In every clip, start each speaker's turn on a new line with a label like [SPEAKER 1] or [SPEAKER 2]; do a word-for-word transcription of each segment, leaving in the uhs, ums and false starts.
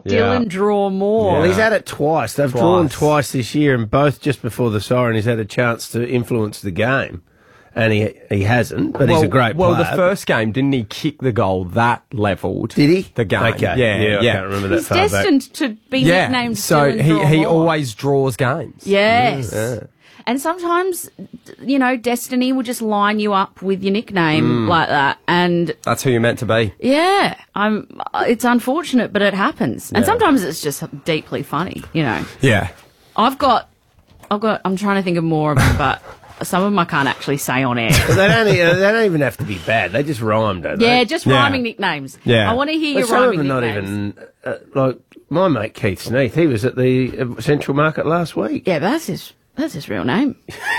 [SPEAKER 1] Dylan draw more?
[SPEAKER 2] Well, he's had it twice. They've
[SPEAKER 3] Twice.
[SPEAKER 2] drawn twice this year, and both just before the siren, he's had a chance to influence the game. And he he hasn't, but
[SPEAKER 3] well,
[SPEAKER 2] he's a great
[SPEAKER 3] well,
[SPEAKER 2] player.
[SPEAKER 3] the first game, didn't he kick the goal that levelled?
[SPEAKER 2] Did he?
[SPEAKER 3] The game.
[SPEAKER 2] Okay.
[SPEAKER 3] Yeah,
[SPEAKER 2] yeah, I
[SPEAKER 3] yeah.
[SPEAKER 2] can't remember that
[SPEAKER 1] He's
[SPEAKER 2] far back.
[SPEAKER 1] destined to be
[SPEAKER 3] Yeah,
[SPEAKER 1] nicknamed
[SPEAKER 3] so
[SPEAKER 1] Dylan
[SPEAKER 3] he,
[SPEAKER 1] Draw
[SPEAKER 3] he
[SPEAKER 1] More.
[SPEAKER 3] always draws games.
[SPEAKER 1] Yes.
[SPEAKER 2] Mm,
[SPEAKER 1] And sometimes, you know, destiny will just line you up with your nickname
[SPEAKER 2] Mm.
[SPEAKER 1] like that. And
[SPEAKER 3] That's who you're meant to be.
[SPEAKER 1] yeah, I'm. It's unfortunate, but it happens. And sometimes it's just deeply funny, you know.
[SPEAKER 3] Yeah.
[SPEAKER 1] I've got, I've got. I'm trying to think of more of them, but some of them I can't actually say on air.
[SPEAKER 2] But they don't, e- they don't even have to be bad. They just rhyme, don't they?
[SPEAKER 1] Yeah, just
[SPEAKER 3] Yeah.
[SPEAKER 1] rhyming nicknames.
[SPEAKER 3] Yeah.
[SPEAKER 1] I want to hear
[SPEAKER 2] But
[SPEAKER 1] your
[SPEAKER 2] some of
[SPEAKER 1] rhyming
[SPEAKER 2] them are not
[SPEAKER 1] nicknames.
[SPEAKER 2] even uh, like my mate Keith Sneath. He was at the uh, Central Market last week.
[SPEAKER 1] Yeah, but that's his. That's his real name.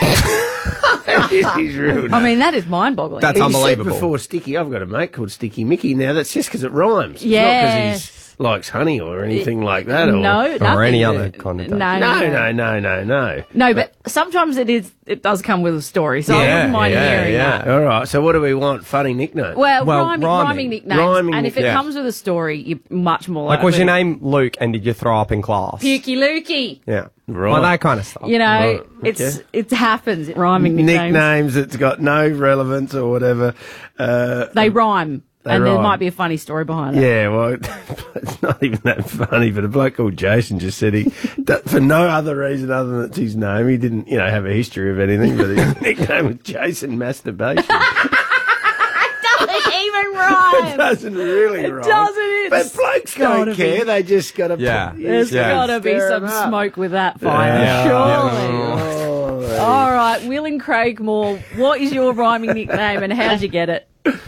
[SPEAKER 2] He's rude.
[SPEAKER 1] I mean, that is mind-boggling.
[SPEAKER 3] That's
[SPEAKER 2] He
[SPEAKER 3] unbelievable.
[SPEAKER 2] said before Sticky, I've got a mate called Sticky Mickey. Now that's just because it rhymes. It's
[SPEAKER 1] Yes.
[SPEAKER 2] not because he likes honey or anything like that. Or,
[SPEAKER 1] no,
[SPEAKER 3] Or
[SPEAKER 1] nothing.
[SPEAKER 3] any other connotation.
[SPEAKER 1] No,
[SPEAKER 2] no, no, no, no, no.
[SPEAKER 1] No, but sometimes it is. It does come with a story, so I
[SPEAKER 2] Yeah,
[SPEAKER 1] wouldn't mind
[SPEAKER 2] yeah,
[SPEAKER 1] hearing
[SPEAKER 2] yeah.
[SPEAKER 1] that.
[SPEAKER 2] All right. So what do we want? Funny nickname.
[SPEAKER 1] Well,
[SPEAKER 3] Well,
[SPEAKER 1] rhyming,
[SPEAKER 3] rhyming.
[SPEAKER 1] rhyming nicknames,
[SPEAKER 2] Rhyming
[SPEAKER 1] and if it
[SPEAKER 2] nick- yeah.
[SPEAKER 1] comes with a story, you're much more
[SPEAKER 3] Like,
[SPEAKER 1] likely.
[SPEAKER 3] was your name Luke and did you throw up in class?
[SPEAKER 1] Pukey Lukey?
[SPEAKER 3] Yeah.
[SPEAKER 2] Right.
[SPEAKER 3] Well, that kind of stuff.
[SPEAKER 1] You know,
[SPEAKER 2] Right,
[SPEAKER 1] it's
[SPEAKER 2] okay.
[SPEAKER 1] it happens. Rhyming nicknames,
[SPEAKER 2] nicknames that's got no relevance or whatever. Uh,
[SPEAKER 1] they rhyme,
[SPEAKER 2] They
[SPEAKER 1] and there
[SPEAKER 2] rhyme.
[SPEAKER 1] might be a funny story behind it.
[SPEAKER 2] yeah, well, it's not even that funny, but a bloke called Jason just said he, that, for no other reason other than it's his name, he didn't, you know, have a history of anything, but his nickname was Jason Masturbation.
[SPEAKER 1] Doesn't even
[SPEAKER 2] It
[SPEAKER 1] rhyme.
[SPEAKER 2] doesn't really
[SPEAKER 1] It
[SPEAKER 2] rhyme.
[SPEAKER 1] doesn't.
[SPEAKER 2] But
[SPEAKER 1] It's
[SPEAKER 2] blokes
[SPEAKER 1] gotta
[SPEAKER 2] don't care,
[SPEAKER 1] be.
[SPEAKER 2] they just got to...
[SPEAKER 3] Yeah.
[SPEAKER 1] There's
[SPEAKER 3] Yeah.
[SPEAKER 1] got to be
[SPEAKER 2] Stir
[SPEAKER 1] some
[SPEAKER 2] 'em up.
[SPEAKER 1] smoke with that fire,
[SPEAKER 2] Yeah.
[SPEAKER 1] surely.
[SPEAKER 2] Oh,
[SPEAKER 1] All right, Will and Craig Moore, what is your rhyming nickname and how'd you get it?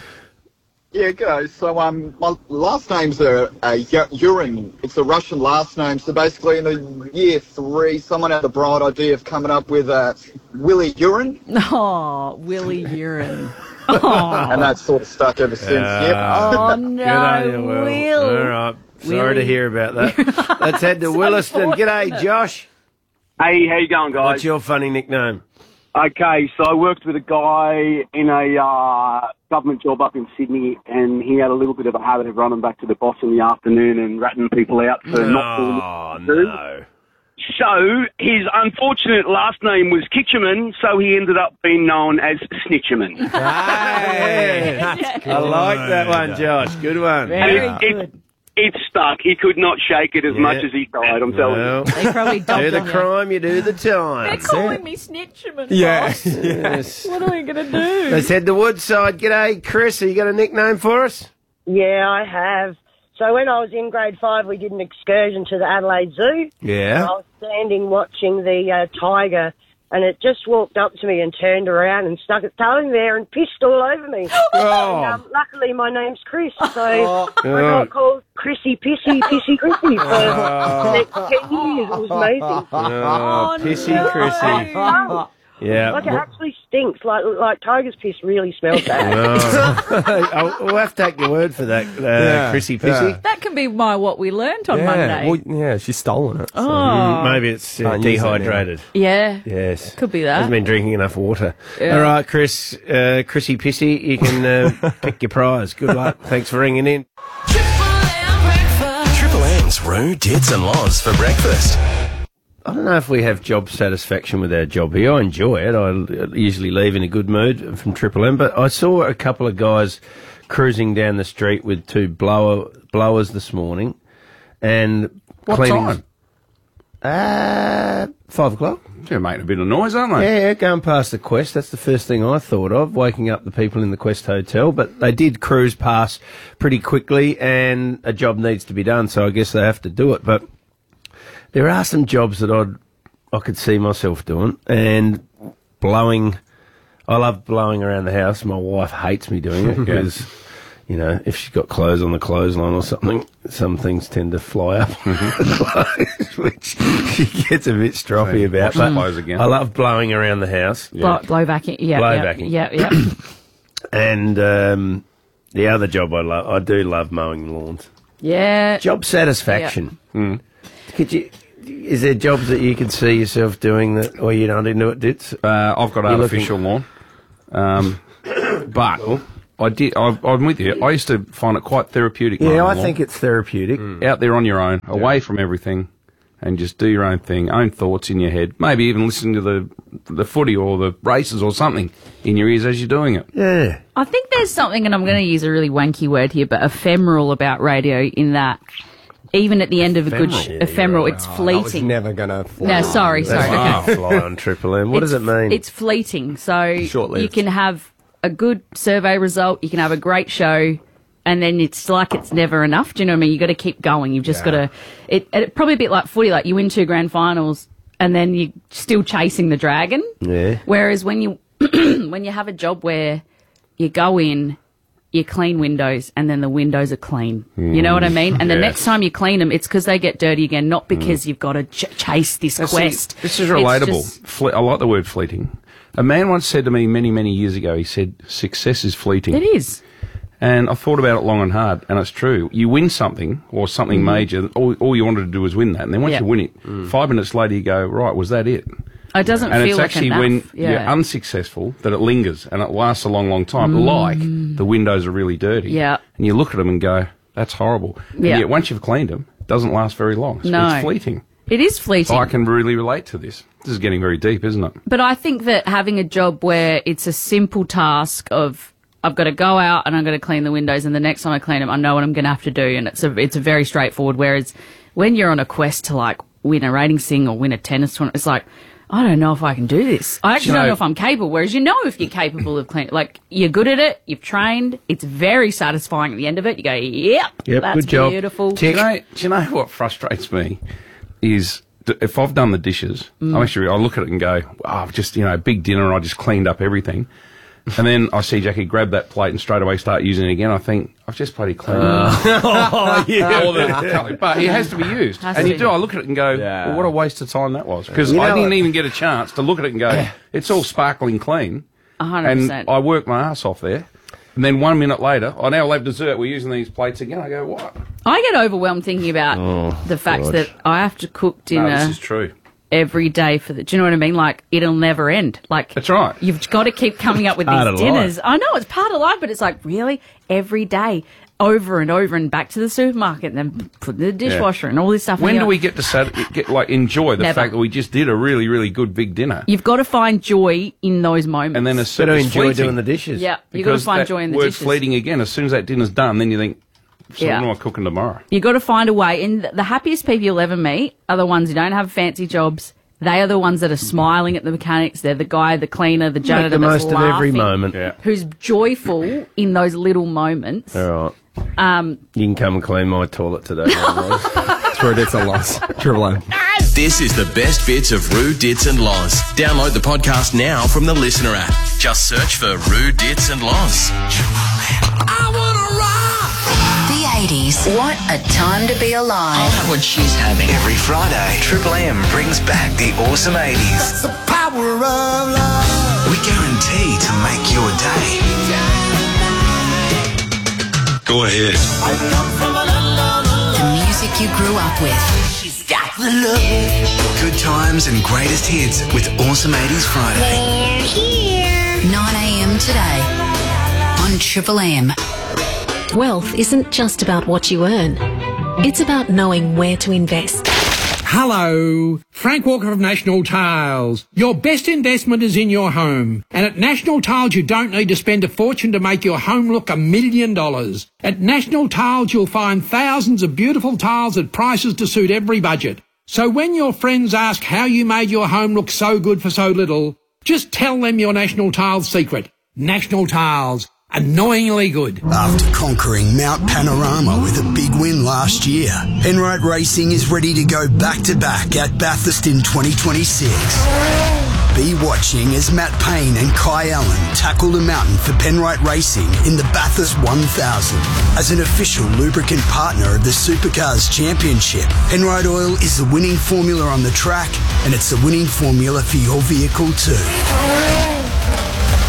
[SPEAKER 4] Yeah, go. So, um, my last name's a, a U- Urine. It's a Russian last name. So basically, in the year three, someone had the bright idea of coming up with a Willie Urine,
[SPEAKER 1] Oh, Willie Urine. Oh,
[SPEAKER 4] and that's sort of stuck ever since. Yep.
[SPEAKER 1] oh
[SPEAKER 2] Good on
[SPEAKER 1] no,
[SPEAKER 2] you, Will.
[SPEAKER 1] Will.
[SPEAKER 2] All right. Sorry
[SPEAKER 1] Willie.
[SPEAKER 2] to hear about that. Let's head to Williston. G'day, Josh.
[SPEAKER 5] Hey, how you going, guys?
[SPEAKER 2] What's your funny nickname?
[SPEAKER 5] Okay, so I worked with a guy in a uh, government job up in Sydney, and he had a little bit of a habit of running back to the boss in the afternoon and ratting people out for not doing
[SPEAKER 2] Oh,
[SPEAKER 5] what they do.
[SPEAKER 2] no.
[SPEAKER 5] So his unfortunate last name was Kitcherman, so he ended up being known as Snitcherman.
[SPEAKER 2] Hey, I like that one, Josh. Good one.
[SPEAKER 1] Very
[SPEAKER 5] And it,
[SPEAKER 1] good.
[SPEAKER 5] it, it stuck. He could not shake it as
[SPEAKER 2] Yeah.
[SPEAKER 5] much as he tried, I'm telling you.
[SPEAKER 2] Well,
[SPEAKER 1] They probably
[SPEAKER 2] do
[SPEAKER 1] dumped
[SPEAKER 2] the
[SPEAKER 1] on you.
[SPEAKER 2] crime, you do the
[SPEAKER 1] They're
[SPEAKER 2] time.
[SPEAKER 1] calling me Snitcherman,
[SPEAKER 3] Yeah.
[SPEAKER 1] boss.
[SPEAKER 2] Yes.
[SPEAKER 1] What are we going to do?
[SPEAKER 2] Let's head to Woodside. G'day, Chris. Have you got a nickname for us?
[SPEAKER 6] Yeah, I have. So when I was in grade five, we did an excursion to the Adelaide Zoo.
[SPEAKER 2] Yeah.
[SPEAKER 6] I was standing watching the uh, tiger, and it just walked up to me and turned around and stuck its tongue there and pissed all over me.
[SPEAKER 2] Oh.
[SPEAKER 6] And, um, luckily, my name's Chris, so
[SPEAKER 2] Oh.
[SPEAKER 6] I got called Chrissy Pissy Pissy Chrissy for the next ten years. It was amazing.
[SPEAKER 2] Oh, pissy
[SPEAKER 1] no.
[SPEAKER 2] Chrissy.
[SPEAKER 6] Oh,
[SPEAKER 2] Yeah.
[SPEAKER 6] like it actually stinks. Like like tiger's piss really smells bad.
[SPEAKER 2] Oh. I'll- we'll have to take your word for that, uh,
[SPEAKER 3] Yeah,
[SPEAKER 2] Chrissy Pissy.
[SPEAKER 3] yeah.
[SPEAKER 1] That can be my what we learnt on
[SPEAKER 3] Yeah.
[SPEAKER 1] Monday.
[SPEAKER 3] Well, yeah, she's stolen it. so-
[SPEAKER 1] oh,
[SPEAKER 2] Maybe it's uh,
[SPEAKER 3] Can't use that now.
[SPEAKER 2] dehydrated.
[SPEAKER 1] yeah.
[SPEAKER 2] Yes.
[SPEAKER 1] Could be
[SPEAKER 2] Hasn't
[SPEAKER 1] that.
[SPEAKER 2] been drinking enough water.
[SPEAKER 1] Yeah.
[SPEAKER 2] All right, Chris, uh, Chrissy Pissy, you can uh, pick your prize. Good luck. Thanks for ringing in.
[SPEAKER 7] Triple M's Rude Tits and Loz for breakfast.
[SPEAKER 2] I don't know if we have job satisfaction with our job here. I enjoy it. I usually leave in a good mood from Triple M, but I saw a couple of guys cruising down the street with two blower blowers this morning and
[SPEAKER 8] What
[SPEAKER 2] cleaning.
[SPEAKER 8] time?
[SPEAKER 2] Uh, five o'clock.
[SPEAKER 8] They're making a bit of noise, aren't they?
[SPEAKER 2] Yeah, going past the Quest. That's the first thing I thought of, waking up the people in the Quest Hotel. But they did cruise past pretty quickly, and a job needs to be done, so I guess they have to do it. But there are some jobs that I'd, I could see myself doing, and blowing. I love blowing around the house. My wife hates me doing it because, you know, if she's got clothes on the clothesline or something, some things tend to fly up the clothes, which she gets a bit stroppy
[SPEAKER 8] Yeah,
[SPEAKER 2] about.
[SPEAKER 8] wash the
[SPEAKER 2] But
[SPEAKER 8] clothes again.
[SPEAKER 2] I love blowing around the house.
[SPEAKER 1] Blow, blow back in. Yeah,
[SPEAKER 2] Blow
[SPEAKER 1] yeah,
[SPEAKER 2] back in.
[SPEAKER 1] Yeah, yeah.
[SPEAKER 2] And um, the other job I love, I do love mowing lawns.
[SPEAKER 1] yeah.
[SPEAKER 2] Job satisfaction. Could you? Is there jobs that you could see yourself doing that, or you're not into it, Dits?
[SPEAKER 8] Uh, I've got
[SPEAKER 2] You're
[SPEAKER 8] artificial lawn. Um, but I did. I, I'm with you. I used to find it quite therapeutic.
[SPEAKER 2] Yeah,
[SPEAKER 8] mowing
[SPEAKER 2] I
[SPEAKER 8] the lawn.
[SPEAKER 2] think it's therapeutic.
[SPEAKER 8] Out there on your own, away from everything, and just do your own thing, own thoughts in your head. Maybe even listen to the the footy or the races or something in your ears as you're doing it.
[SPEAKER 2] Yeah.
[SPEAKER 1] I think there's something, and I'm going to use a really wanky word here, but ephemeral about radio in that even at the end of a good sh-
[SPEAKER 8] Ephemeral.
[SPEAKER 1] ephemeral, it's
[SPEAKER 3] I was
[SPEAKER 1] fleeting.
[SPEAKER 3] never going to fly.
[SPEAKER 1] No, sorry, sorry.
[SPEAKER 2] That's
[SPEAKER 1] okay.
[SPEAKER 2] not fly on Triple M. What
[SPEAKER 1] It's-
[SPEAKER 2] does it mean?
[SPEAKER 1] It's fleeting. So
[SPEAKER 3] Short-lived.
[SPEAKER 1] you can have a good survey result, you can have a great show, and then it's like it's never enough. Do you know what I mean? You've got to keep going. You've just got to... It, it probably a bit like footy, like you win two grand finals and then you're still chasing the dragon.
[SPEAKER 2] Yeah.
[SPEAKER 1] Whereas when you when you have a job where you go in, you clean windows, and then the windows are clean. You know what I mean? And the
[SPEAKER 8] Yes.
[SPEAKER 1] next time you clean them, it's because they get dirty again, not because you've got to ch- chase this
[SPEAKER 8] Now, see,
[SPEAKER 1] quest.
[SPEAKER 8] this is
[SPEAKER 1] It's
[SPEAKER 8] relatable.
[SPEAKER 1] just-
[SPEAKER 8] Fle- I like the word fleeting. A man once said to me many, many years ago, he said, success is fleeting.
[SPEAKER 1] It is.
[SPEAKER 8] And I thought about it long and hard, and it's true. You win something, or something major, all, all you wanted to do was win that. And then once
[SPEAKER 1] Yeah.
[SPEAKER 8] you win it, five minutes later you go, right, was that it?
[SPEAKER 1] It doesn't
[SPEAKER 8] And
[SPEAKER 1] feel
[SPEAKER 8] it's
[SPEAKER 1] like
[SPEAKER 8] actually
[SPEAKER 1] enough.
[SPEAKER 8] when
[SPEAKER 1] yeah.
[SPEAKER 8] you're unsuccessful that it lingers and it lasts a long, long time. Like the windows are really dirty.
[SPEAKER 1] Yeah.
[SPEAKER 8] And you look at them and go, that's horrible. And
[SPEAKER 1] Yeah.
[SPEAKER 8] yet once you've cleaned them, it doesn't last very long. So
[SPEAKER 1] No.
[SPEAKER 8] it's fleeting.
[SPEAKER 1] It is fleeting.
[SPEAKER 8] I can really relate to this. This is getting very deep, isn't it?
[SPEAKER 1] But I think that having a job where it's a simple task of I've got to go out and I'm going to clean the windows, and the next time I clean them, I know what I'm going to have to do, and it's a it's a very straightforward. Whereas when you're on a quest to like win a ratings thing or win a tennis tournament, it's like I don't know if I can do this. I actually
[SPEAKER 8] You
[SPEAKER 1] don't
[SPEAKER 8] know-
[SPEAKER 1] know if I'm capable. Whereas you know if you're capable of cleaning, like you're good at it, you've trained, it's very satisfying at the end of it. You go, yep,
[SPEAKER 2] Yep,
[SPEAKER 1] that's
[SPEAKER 2] good job.
[SPEAKER 1] beautiful.
[SPEAKER 8] Do you know, do you know what frustrates me is th- if I've done the dishes,
[SPEAKER 1] Mm.
[SPEAKER 8] I actually I look at it and go, oh, I've just, you know, big dinner and I just cleaned up everything. And then I see Jackie grab that plate and straight away start using it again. I think, I've just bloody cleaned it.
[SPEAKER 2] oh, yeah.
[SPEAKER 8] All the cutlery. But it has to be used.
[SPEAKER 1] Has
[SPEAKER 8] and
[SPEAKER 1] to
[SPEAKER 8] you
[SPEAKER 1] be.
[SPEAKER 8] do. I look at it and go,
[SPEAKER 3] Yeah.
[SPEAKER 8] well, what a waste of time that was. Because
[SPEAKER 2] You
[SPEAKER 8] I
[SPEAKER 2] know
[SPEAKER 8] didn't
[SPEAKER 2] what?
[SPEAKER 8] even get a chance to look at it and go, it's all sparkling clean.
[SPEAKER 1] A hundred
[SPEAKER 8] And
[SPEAKER 1] percent.
[SPEAKER 8] I worked my ass off there. And then one minute later, I now have dessert. We're using these plates again. I go, what?
[SPEAKER 1] I get overwhelmed thinking about the fact
[SPEAKER 2] gosh.
[SPEAKER 1] that I have to cook
[SPEAKER 8] No,
[SPEAKER 1] dinner
[SPEAKER 8] this is true.
[SPEAKER 1] every day for the. Do you know what I mean? Like it'll never end. Like
[SPEAKER 8] That's right.
[SPEAKER 1] You've got to keep coming up with
[SPEAKER 2] Part
[SPEAKER 1] these
[SPEAKER 2] of
[SPEAKER 1] dinners. I know it's part of life, but it's like really every day, over and over, and back to the supermarket, and then put in the dishwasher and all this stuff.
[SPEAKER 8] When
[SPEAKER 1] And
[SPEAKER 8] do
[SPEAKER 1] you're
[SPEAKER 8] we
[SPEAKER 1] like,
[SPEAKER 8] get to sat- get like enjoy the
[SPEAKER 1] Never.
[SPEAKER 8] fact that we just did a really, really good big dinner?
[SPEAKER 1] You've got to find joy in those moments.
[SPEAKER 8] And then as soon
[SPEAKER 2] Better
[SPEAKER 8] as
[SPEAKER 2] enjoy doing the dishes.
[SPEAKER 1] yeah, you've got to
[SPEAKER 8] because
[SPEAKER 1] find
[SPEAKER 8] that
[SPEAKER 1] joy in the
[SPEAKER 8] word
[SPEAKER 1] dishes.
[SPEAKER 8] fleeting again. As soon as that dinner's done, then you think, so
[SPEAKER 1] Yeah.
[SPEAKER 8] what am I cooking tomorrow?
[SPEAKER 1] You've got to find a way. And the happiest people you'll ever meet are the ones who don't have fancy jobs. They are the ones that are smiling at the mechanics. They're the guy, the cleaner, the janitor.
[SPEAKER 2] Make the
[SPEAKER 1] that's
[SPEAKER 2] most of every
[SPEAKER 1] laughing,
[SPEAKER 2] moment.
[SPEAKER 8] Yeah.
[SPEAKER 1] Who's joyful in those little moments.
[SPEAKER 2] All right.
[SPEAKER 1] Um,
[SPEAKER 2] You can come and clean my toilet today. Rose.
[SPEAKER 3] That's where it's a loss. Triple M.
[SPEAKER 7] This is the best bits of Roo, Dits and Loz. Download the podcast now from the Listener app. Just search for Roo, Dits and Loz.
[SPEAKER 9] I wanna rock!
[SPEAKER 10] The eighties. What a time to be alive.
[SPEAKER 9] I'll have what she's having.
[SPEAKER 11] Every Friday, Triple M brings back the awesome eighties.
[SPEAKER 9] That's the power of love.
[SPEAKER 11] We guarantee to make your day. Go ahead.
[SPEAKER 9] I come from a land of
[SPEAKER 10] The music you grew up with.
[SPEAKER 9] She's got the love.
[SPEAKER 11] Good times and greatest hits with Awesome eighties Friday.
[SPEAKER 10] nine a.m. today on Triple M.
[SPEAKER 12] Wealth isn't just about what you earn. It's about knowing where to invest.
[SPEAKER 13] Hello, Frank Walker of National Tiles. Your best investment is in your home. And at National Tiles, you don't need to spend a fortune to make your home look a million dollars. At National Tiles, you'll find thousands of beautiful tiles at prices to suit every budget. So when your friends ask how you made your home look so good for so little, just tell them your National Tiles secret. National Tiles. Annoyingly good.
[SPEAKER 14] After conquering Mount Panorama with a big win last year, Penrite Racing is ready to go back-to-back at Bathurst in twenty twenty-six. Be watching as Matt Payne and Kai Allen tackle the mountain for Penrite Racing in the Bathurst one thousand. As an official lubricant partner of the Supercars Championship, Penrite Oil is the winning formula on the track, and it's the winning formula for your vehicle too.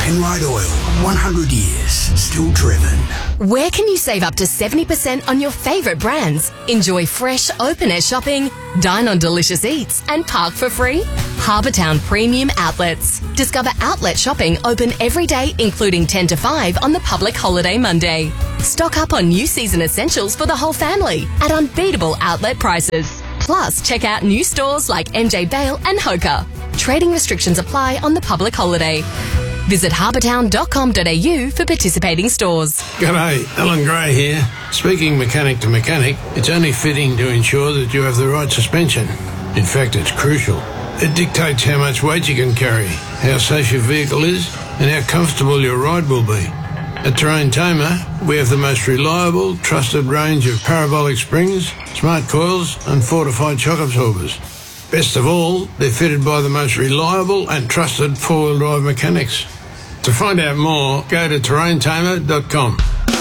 [SPEAKER 14] Penrite Oil, one hundred years, still driven.
[SPEAKER 15] Where can you save up to seventy percent on your favourite brands? Enjoy fresh, open-air shopping, dine on delicious eats and park for free? Harbour Town Premium Outlets. Discover outlet shopping open every day, including ten to five on the public holiday Monday. Stock up on new season essentials for the whole family at unbeatable outlet prices. Plus, check out new stores like M J Bale and Hoka. Trading restrictions apply on the public holiday. Visit harbourtown dot com dot a u for participating stores.
[SPEAKER 13] G'day, Alan Gray here. Speaking mechanic to mechanic, it's only fitting to ensure that you have the right suspension. In fact, it's crucial. It dictates how much weight you can carry, how safe your vehicle is, and how comfortable your ride will be. At Terrain Tamer, we have the most reliable, trusted range of parabolic springs, smart coils, and fortified shock absorbers. Best of all, they're fitted by the most reliable and trusted four-wheel drive mechanics. To find out more, go to terrain tamer dot com.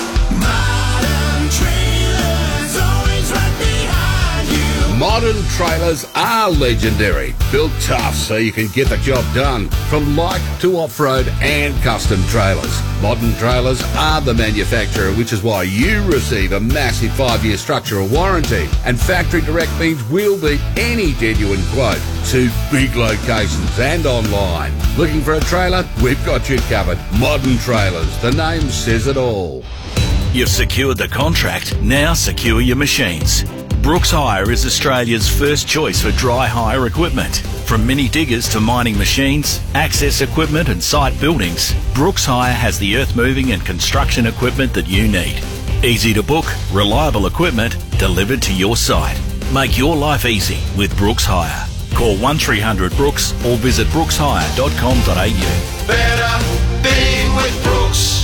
[SPEAKER 16] Modern trailers are legendary, built tough so you can get the job done, from light to off-road and custom trailers. Modern trailers are the manufacturer, which is why you receive a massive five-year structural warranty, and factory direct means we'll beat any genuine quote to big locations and online. Looking for a trailer? We've got you covered. Modern Trailers, the name says it all.
[SPEAKER 17] You've secured the contract, now secure your machines. Brooks Hire is Australia's first choice for dry hire equipment. From mini diggers to mining machines, access equipment and site buildings, Brooks Hire has the earth moving and construction equipment that you need. Easy to book, reliable equipment delivered to your site. Make your life easy with Brooks Hire. Call one three hundred Brooks or visit brooks hire dot com dot a u.
[SPEAKER 9] Better being with Brooks.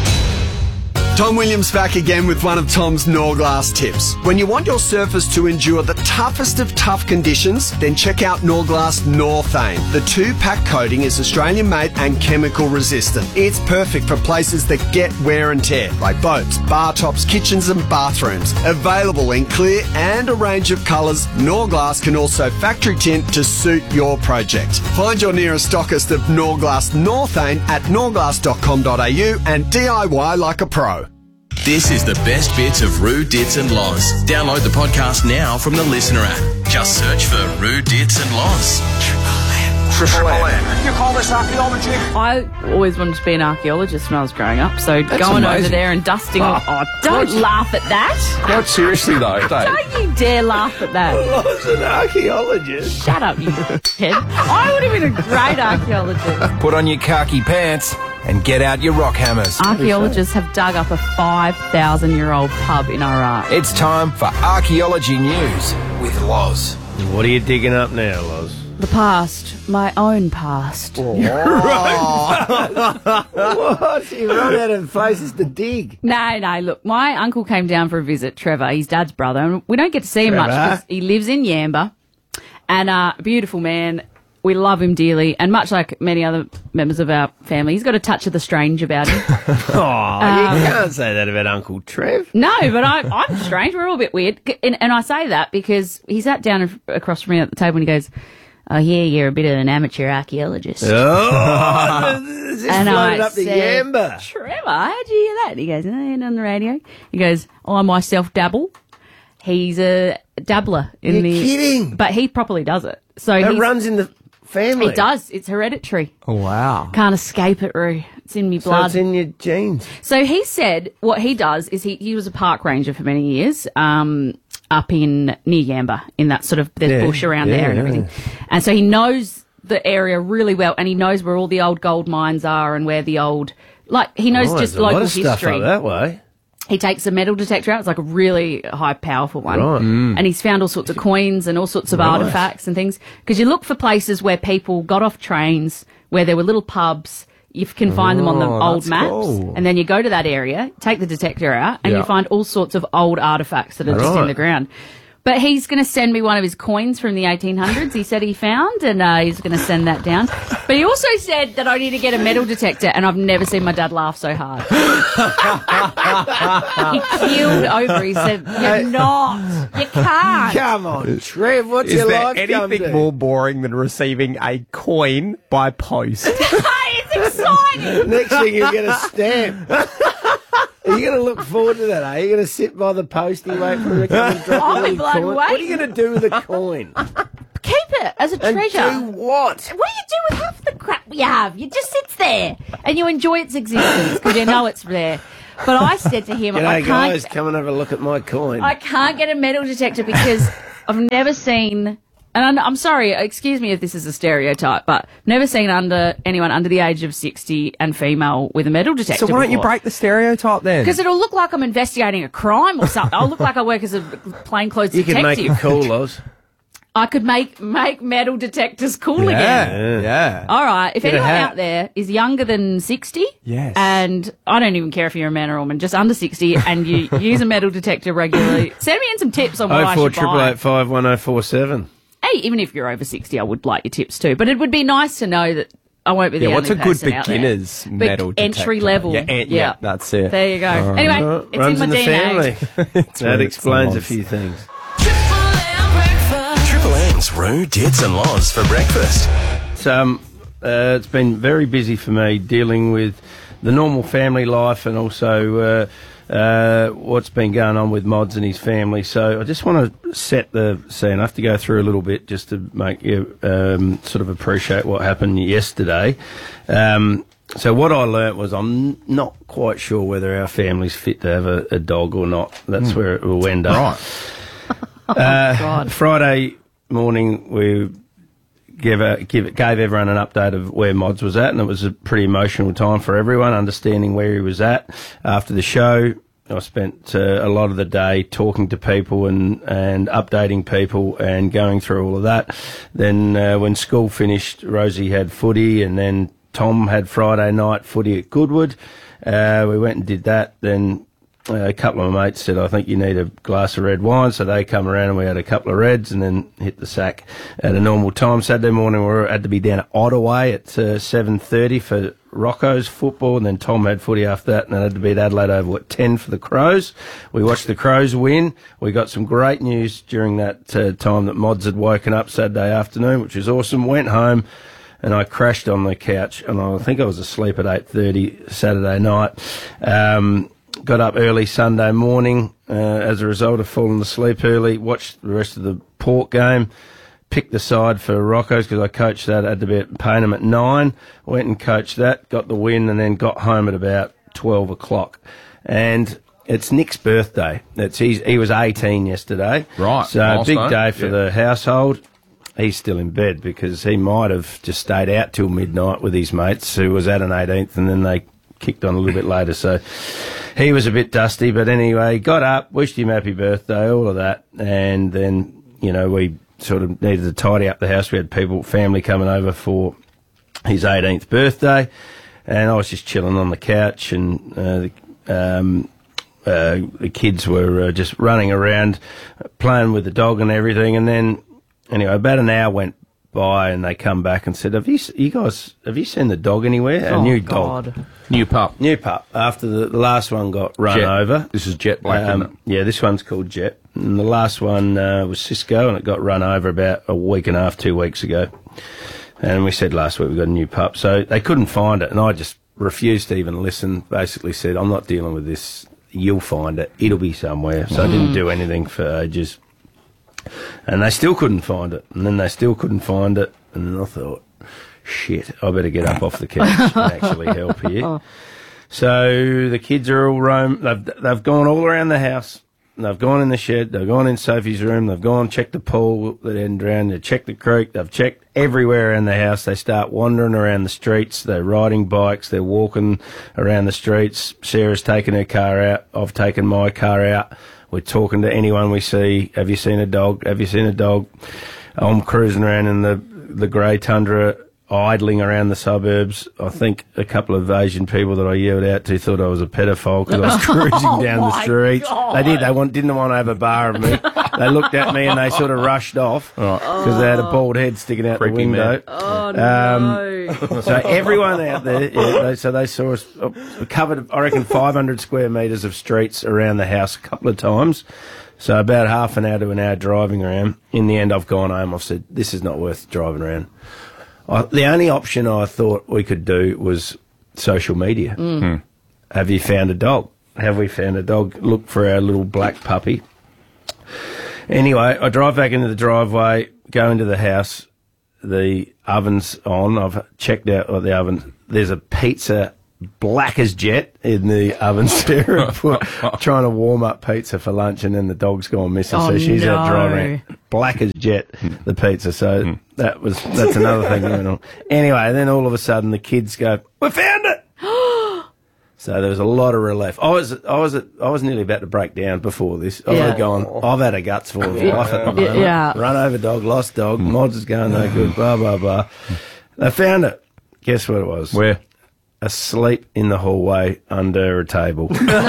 [SPEAKER 18] Tom Williams back again with one of Tom's Norglass tips. When you want your surface to endure the toughest of tough conditions, then check out Norglass Northane. The two-pack coating is Australian-made and chemical resistant. It's perfect for places that get wear and tear, like boats, bar tops, kitchens and bathrooms. Available in clear and a range of colours, Norglass can also factory tint to suit your project. Find your nearest stockist of Norglass Northane at norglass dot com dot a u and D I Y like a pro.
[SPEAKER 7] This is the best bits of Roo, Dits and Loz. Download the podcast now from the Listener app. Just search for Roo, Dits and Loz.
[SPEAKER 9] Triple M. You call this archaeology?
[SPEAKER 1] I always wanted to be an archaeologist when I was growing up, so
[SPEAKER 8] That's
[SPEAKER 1] going
[SPEAKER 8] amazing.
[SPEAKER 1] over there and dusting...
[SPEAKER 8] Oh,
[SPEAKER 1] Oh, don't
[SPEAKER 8] quite-
[SPEAKER 1] laugh at that.
[SPEAKER 8] Quite seriously, though, Dave.
[SPEAKER 1] Don't you dare laugh at that.
[SPEAKER 2] I was an archaeologist.
[SPEAKER 1] Shut up, you head. I would have been a great archaeologist.
[SPEAKER 19] Put on your khaki pants and get out your rock hammers.
[SPEAKER 1] Archaeologists have dug up a five thousand year old pub in Iraq.
[SPEAKER 19] It's time for Archaeology News with Loz.
[SPEAKER 2] What are you digging up now, Loz?
[SPEAKER 1] The past. My own past.
[SPEAKER 2] What? You run out of places to dig.
[SPEAKER 1] No, no, look, my uncle came down for a visit, Trevor, his dad's brother, and we don't get to see him much
[SPEAKER 2] Trevor?
[SPEAKER 1] because he lives in Yamba, and uh, a beautiful man. We love him dearly, and much like many other members of our family, he's got a touch of the strange about him.
[SPEAKER 2] Oh,
[SPEAKER 1] Um,
[SPEAKER 2] you can't say that about Uncle Trev.
[SPEAKER 1] No, but I, I'm strange. We're all a bit weird. And, and I say that because he sat down in- across from me at the table and he goes, oh, yeah, you're a bit of an amateur archaeologist.
[SPEAKER 2] Oh, this
[SPEAKER 1] And
[SPEAKER 2] floated
[SPEAKER 1] I
[SPEAKER 2] up to
[SPEAKER 1] said,
[SPEAKER 2] Yamba.
[SPEAKER 1] Trevor, how'd you hear that? And he goes, no, you're on the radio. He goes, oh, I myself dabble. He's a dabbler. In
[SPEAKER 2] You're
[SPEAKER 1] the,
[SPEAKER 2] kidding.
[SPEAKER 1] But he properly does it. So
[SPEAKER 2] That
[SPEAKER 1] he's-
[SPEAKER 2] runs in the family.
[SPEAKER 1] It does. It's hereditary.
[SPEAKER 2] Oh, wow.
[SPEAKER 1] Can't escape it, Roo. It's in me
[SPEAKER 2] So
[SPEAKER 1] blood.
[SPEAKER 2] it's in your genes.
[SPEAKER 1] So he said what he does is he, he was a park ranger for many years um, up in near Yamba, in that sort of, there's
[SPEAKER 2] Yeah,
[SPEAKER 1] bush around
[SPEAKER 2] yeah,
[SPEAKER 1] there and
[SPEAKER 2] yeah.
[SPEAKER 1] everything. And so he knows the area really well, and he knows where all the old gold mines are and where the old, like, he knows
[SPEAKER 2] Oh,
[SPEAKER 1] just
[SPEAKER 2] there's a lot
[SPEAKER 1] local
[SPEAKER 2] of stuff
[SPEAKER 1] history.
[SPEAKER 2] up that way.
[SPEAKER 1] He takes a metal detector out. It's like a really high, powerful one.
[SPEAKER 2] Right. Mm.
[SPEAKER 1] And he's found all sorts of coins and all sorts of
[SPEAKER 2] Right.
[SPEAKER 1] artifacts and things. Because you look for places where people got off trains, where there were little pubs. You can find them on the
[SPEAKER 2] Oh,
[SPEAKER 1] old
[SPEAKER 2] that's
[SPEAKER 1] maps.
[SPEAKER 2] cool.
[SPEAKER 1] And then you go to that area, take the detector out, and
[SPEAKER 2] Yeah.
[SPEAKER 1] you find all sorts of old artifacts that are just in
[SPEAKER 2] Right.
[SPEAKER 1] the ground. But he's going to send me one of his coins from the eighteen hundreds, he said he found, and uh, he's going to send that down. But he also said that I need to get a metal detector, and I've never seen my dad laugh so hard. He keeled over. He said, you're not. You can't.
[SPEAKER 2] Come on, Trev, what's
[SPEAKER 19] Is
[SPEAKER 2] your
[SPEAKER 19] there
[SPEAKER 2] life come
[SPEAKER 19] anything
[SPEAKER 2] to?
[SPEAKER 19] more boring than receiving a coin by post?
[SPEAKER 1] It's sign it.
[SPEAKER 2] Next thing you get a stamp. Are you going to look forward to that, are you? You're going to sit by the postie, wait for him to come and drop
[SPEAKER 1] I'll
[SPEAKER 2] a
[SPEAKER 1] be
[SPEAKER 2] little
[SPEAKER 1] blown
[SPEAKER 2] coin?
[SPEAKER 1] away.
[SPEAKER 2] What are you going to do with the coin?
[SPEAKER 1] Keep it as a
[SPEAKER 2] And
[SPEAKER 1] treasure.
[SPEAKER 2] do what?
[SPEAKER 1] What do you do with half the crap we have? It just sits there, and you enjoy its existence because you know it's there. But I said to him,
[SPEAKER 2] G'day,
[SPEAKER 1] I can't.
[SPEAKER 2] guys. Come and have a look at my coin.
[SPEAKER 1] I can't get a metal detector because I've never seen. And I'm, I'm sorry, excuse me if this is a stereotype, but I've never seen under anyone under the age of sixty and female with a metal detector.
[SPEAKER 3] So why don't you
[SPEAKER 1] before.
[SPEAKER 3] break the stereotype then?
[SPEAKER 1] Because it'll look like I'm investigating a crime or something. I'll look like I work as a plainclothes
[SPEAKER 2] You
[SPEAKER 1] detective.
[SPEAKER 2] can make it cool, Oz.
[SPEAKER 1] I could make make metal detectors cool
[SPEAKER 3] yeah,
[SPEAKER 1] again.
[SPEAKER 3] yeah.
[SPEAKER 1] All right. If
[SPEAKER 2] Get a
[SPEAKER 1] anyone
[SPEAKER 2] hat.
[SPEAKER 1] out there is younger than sixty,
[SPEAKER 3] Yes.
[SPEAKER 1] and I don't even care if you're a man or a woman, just under sixty, and you use a metal detector regularly, send me in some tips on what
[SPEAKER 2] Oh
[SPEAKER 1] I
[SPEAKER 2] four
[SPEAKER 1] should
[SPEAKER 2] triple
[SPEAKER 1] buy.
[SPEAKER 2] eight five one oh four seven.
[SPEAKER 1] Hey, even if you're over sixty, I would like your tips too. But it would be nice to know that I won't be the
[SPEAKER 3] Yeah,
[SPEAKER 1] only
[SPEAKER 3] what's a good
[SPEAKER 1] person out there.
[SPEAKER 3] beginner's
[SPEAKER 1] But
[SPEAKER 3] metal detector?
[SPEAKER 1] entry level.
[SPEAKER 3] Yeah, en-
[SPEAKER 1] Yeah.
[SPEAKER 3] yeah, that's it.
[SPEAKER 1] There you go.
[SPEAKER 3] Oh.
[SPEAKER 1] Anyway,
[SPEAKER 2] Uh,
[SPEAKER 1] it's
[SPEAKER 2] runs
[SPEAKER 1] in my
[SPEAKER 2] in
[SPEAKER 1] D N A.
[SPEAKER 2] the family. That
[SPEAKER 3] Roots
[SPEAKER 2] explains
[SPEAKER 3] and
[SPEAKER 2] a few things.
[SPEAKER 7] Triple M's Roo, Dits and Loz for breakfast.
[SPEAKER 2] So, um, uh, it's been very busy for me dealing with the normal family life and also uh, uh, what's been going on with Mods and his family. So I just want to set the scene. I have to go through a little bit just to make you um, sort of appreciate what happened yesterday. Um, so what I learnt was I'm not quite sure whether our family's fit to have a, a dog or not. That's
[SPEAKER 3] Mm.
[SPEAKER 2] where it will end up.
[SPEAKER 3] Right.
[SPEAKER 2] Uh,
[SPEAKER 1] God.
[SPEAKER 2] Friday morning, we gave, a, give, gave everyone an update of where Mods was at, and it was a pretty emotional time for everyone, understanding where he was at. After the show, I spent uh, a lot of the day talking to people and, and updating people and going through all of that. Then uh, when school finished, Rosie had footy, and then Tom had Friday night footy at Goodwood. Uh, we went and did that. Then uh, a couple of my mates said, I think you need a glass of red wine. So they come around and we had a couple of reds and then hit the sack at a normal time. Saturday morning we were, had to be down at Ottaway at uh, seven thirty for Rocco's football, and then Tom had footy after that, and then had to be at Adelaide Oval at ten for the Crows. We watched the Crows win. We got some great news during that uh, time that Mods had woken up Saturday afternoon, which was awesome. Went home, and I crashed on the couch, and I think I was asleep at eight thirty Saturday night. Um, got up early Sunday morning uh, as a result of falling asleep early, watched the rest of the Port game, picked the side for Rocco's because I coached that. I had to be at Payneham at nine, went and coached that, got the win, and then got home at about twelve o'clock. And it's Nick's birthday. It's he's, He was eighteen yesterday.
[SPEAKER 8] Right,
[SPEAKER 2] So
[SPEAKER 8] milestone.
[SPEAKER 2] big day for
[SPEAKER 8] Yeah.
[SPEAKER 2] the household. He's still in bed because he might have just stayed out till midnight with his mates who was at an eighteenth, and then they kicked on a little bit later. So he was a bit dusty, but anyway, got up, wished him happy birthday, all of that. And then, you know, we sort of needed to tidy up the house. We had people, family coming over for his eighteenth birthday, and I was just chilling on the couch, and uh, the, um, uh, the kids were uh, just running around, playing with the dog and everything. And then, anyway, about an hour went by, and they come back and said, "Have you, you guys, have you seen the dog anywhere? A
[SPEAKER 1] Oh,
[SPEAKER 2] new
[SPEAKER 1] God.
[SPEAKER 2] dog,
[SPEAKER 8] New pup.
[SPEAKER 2] new pup." After the, the last one got run
[SPEAKER 8] Jet.
[SPEAKER 2] over.
[SPEAKER 8] This is Jet Black,
[SPEAKER 2] Um,
[SPEAKER 8] isn't it?
[SPEAKER 2] Yeah, this one's called Jet. And the last one uh, was Cisco, and it got run over about a week and a half, two weeks ago. And we said last week we got a new pup. So they couldn't find it, and I just refused to even listen. Basically said, I'm not dealing with this. You'll find it. It'll be somewhere. So I didn't do anything for ages. And they still couldn't find it. And then they still couldn't find it. And then I thought, shit, I better get up off the couch and actually help here. So the kids are all roam. They've they've gone all around the house. They've gone in the shed. They've gone in Sophie's room. They've gone checked the pool that hadn't drowned. They've checked the creek. They've checked everywhere around the house. They start wandering around the streets. They're riding bikes. They're walking around the streets. Sarah's taken her car out. I've taken my car out. We're talking to anyone we see. Have you seen a dog? Have you seen a dog? I'm cruising around in the the grey tundra, idling around the suburbs. I think a couple of Asian people that I yelled out to thought I was a pedophile because I was cruising down the street. They did. They want, didn't want to have a bar of me. They looked at me and they sort of rushed off because they had a bald head sticking out
[SPEAKER 8] Creepy
[SPEAKER 2] the window.
[SPEAKER 8] man.
[SPEAKER 1] Oh, no.
[SPEAKER 2] Um, so everyone out there, yeah, they, so they saw us uh, covered, I reckon, five hundred square metres of streets around the house a couple of times. So about half an hour to an hour driving around. In the end, I've gone home. I've said, this is not worth driving around. I, the only option I thought we could do was social media.
[SPEAKER 1] Mm.
[SPEAKER 2] Have you found a dog? Have we found a dog? Look for our little black puppy. Anyway, I drive back into the driveway, go into the house. The oven's on. I've checked out the oven. There's a pizza black as jet in the oven there. Trying to warm up pizza for lunch, and then the dog's gone missing.
[SPEAKER 1] Oh,
[SPEAKER 2] so she's
[SPEAKER 1] no.
[SPEAKER 2] out driving it. Black as jet, the pizza. So that was that's another thing going on. Anyway, then all of a sudden the kids go, "We found it!" So there was a lot of relief. I was, I was, at, I was nearly about to break down before this. I've
[SPEAKER 1] Yeah.
[SPEAKER 2] gone. I've had a guts full of life at the moment.
[SPEAKER 1] Yeah.
[SPEAKER 2] Run over dog, lost dog. Mods is going no good. Blah blah blah. They found it. Guess what it was?
[SPEAKER 8] Where?
[SPEAKER 2] Asleep in the hallway under a table.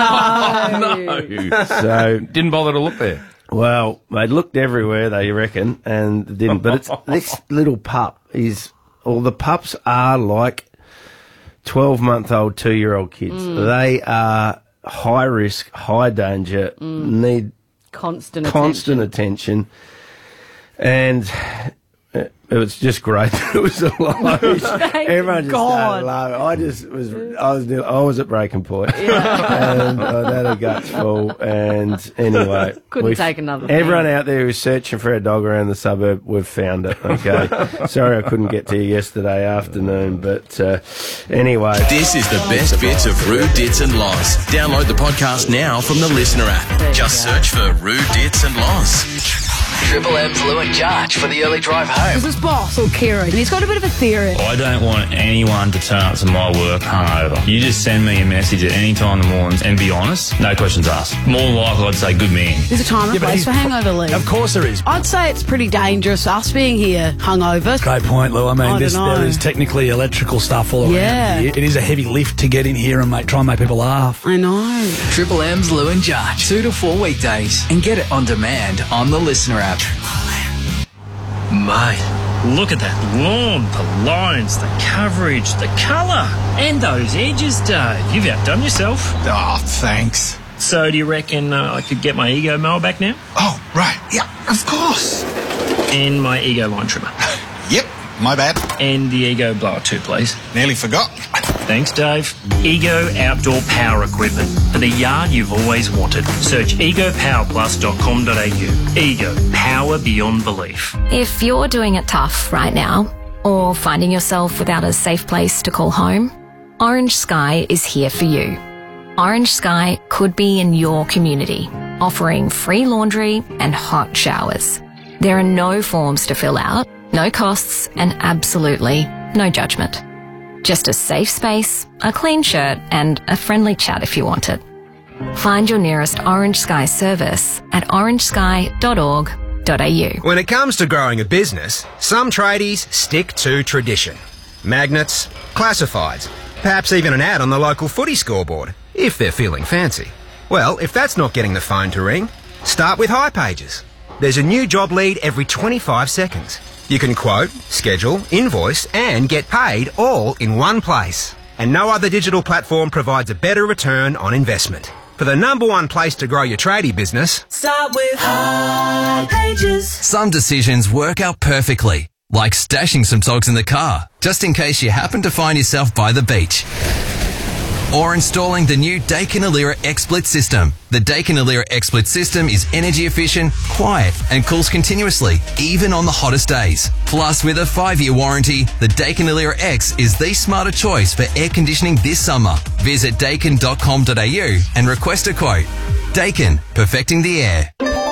[SPEAKER 8] No.
[SPEAKER 2] So
[SPEAKER 8] didn't bother to look there.
[SPEAKER 2] Well, they looked everywhere, they reckon, and didn't. But it's this little pup is. All the pups are like twelve-month-old, two-year-old kids.
[SPEAKER 1] Mm.
[SPEAKER 2] They are high risk, high danger,
[SPEAKER 1] Mm.
[SPEAKER 2] need
[SPEAKER 1] Constant
[SPEAKER 2] constant attention, and it, it was just great. It was alive.
[SPEAKER 1] Thank
[SPEAKER 2] Everyone just
[SPEAKER 1] God.
[SPEAKER 2] started laughing. I just was, I was, I was at breaking point, and I had a guts full. And anyway,
[SPEAKER 1] Couldn't
[SPEAKER 2] we've-
[SPEAKER 1] take another
[SPEAKER 2] Everyone
[SPEAKER 1] thing.
[SPEAKER 2] out there who's searching for a dog around the suburb, we've found it. Okay, sorry I couldn't get to you yesterday afternoon, but uh, anyway,
[SPEAKER 7] This is the best bits of Rude Dits and Loz. Download the podcast now from the Listener app. Just search for Rude Dits and Loz.
[SPEAKER 11] Triple M's Lou and Josh for the early drive home.
[SPEAKER 20] This is boss or Kieran, and he's got a bit of a theory.
[SPEAKER 21] I don't want anyone to turn up to my work hungover. You just send me a message at any time in the morning and be honest, no questions asked. More than likely I'd say good man.
[SPEAKER 20] There's a time and
[SPEAKER 21] Yeah, but
[SPEAKER 20] place
[SPEAKER 21] he's
[SPEAKER 20] for hangover leave.
[SPEAKER 21] Of course there is.
[SPEAKER 20] I'd say it's pretty dangerous us being here hungover.
[SPEAKER 22] Great point, Lou. I mean,
[SPEAKER 20] I
[SPEAKER 22] this,
[SPEAKER 20] don't know.
[SPEAKER 22] there is technically electrical stuff all
[SPEAKER 20] Yeah.
[SPEAKER 22] around here. It is a heavy lift to get in here and make, try and make people laugh.
[SPEAKER 20] I know.
[SPEAKER 11] Triple M's Lou and Josh, two to four weekdays, and get it on demand on the Listener app.
[SPEAKER 23] Mate, look at that lawn, the lines, the coverage, the colour, and those edges, Dave. You've outdone yourself.
[SPEAKER 24] Oh, thanks.
[SPEAKER 23] So do you reckon uh, I could get my Ego mower back now?
[SPEAKER 24] Oh, right. Yeah, of course.
[SPEAKER 23] And my Ego line trimmer.
[SPEAKER 24] Yep, my bad.
[SPEAKER 23] And the Ego blower too, please.
[SPEAKER 24] Nearly forgot.
[SPEAKER 23] Thanks, Dave. Ego Outdoor Power Equipment for the yard you've always wanted. Search ego power plus dot com dot a u. Ego, power beyond belief.
[SPEAKER 25] If you're doing it tough right now, or finding yourself without a safe place to call home, Orange Sky is here for you. Orange Sky could be in your community, offering free laundry and hot showers. There are no forms to fill out, no costs, and absolutely no judgment. Just a safe space, a clean shirt, and a friendly chat if you want it. Find your nearest Orange Sky service at orange sky dot org dot a u.
[SPEAKER 26] When it comes to growing a business, some tradies stick to tradition. Magnets, classifieds, perhaps even an ad on the local footy scoreboard, if they're feeling fancy. Well, if that's not getting the phone to ring, start with hipages. There's a new job lead every twenty-five seconds. You can quote, schedule, invoice, and get paid all in one place. And no other digital platform provides a better return on investment. For the number one place to grow your tradie business,
[SPEAKER 27] Start with hipages.
[SPEAKER 7] Some decisions work out perfectly, like stashing some togs in the car, just in case you happen to find yourself by the beach. Or installing the new Daikin Alira XSplit system. The Daikin Alira XSplit system is energy efficient, quiet, and cools continuously, even on the hottest days. Plus, with a five-year warranty, the Daikin Alira X is the smarter choice for air conditioning this summer. Visit daikin dot com dot a u and request a quote. Daikin, perfecting the air.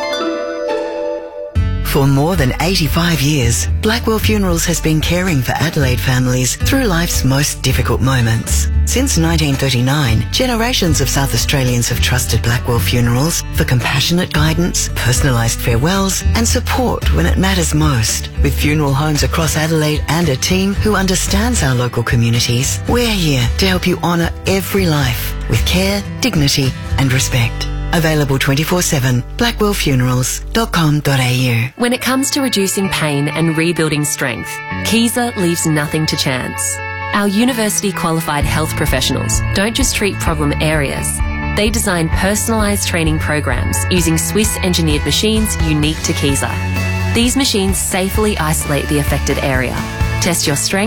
[SPEAKER 28] For more than eighty-five years, Blackwell Funerals has been caring for Adelaide families through life's most difficult moments. Since nineteen thirty-nine, generations of South Australians have trusted Blackwell Funerals for compassionate guidance, personalised farewells and support when it matters most. With funeral homes across Adelaide and a team who understands our local communities, we're here to help you honour every life with care, dignity and respect. Available twenty-four seven, blackwell funerals dot com dot a u.
[SPEAKER 15] When it comes to reducing pain and rebuilding strength, Kaiser leaves nothing to chance. Our university-qualified health professionals don't just treat problem areas. They design personalised training programs using Swiss-engineered machines unique to Kaiser. These machines safely isolate the affected area, test your strength,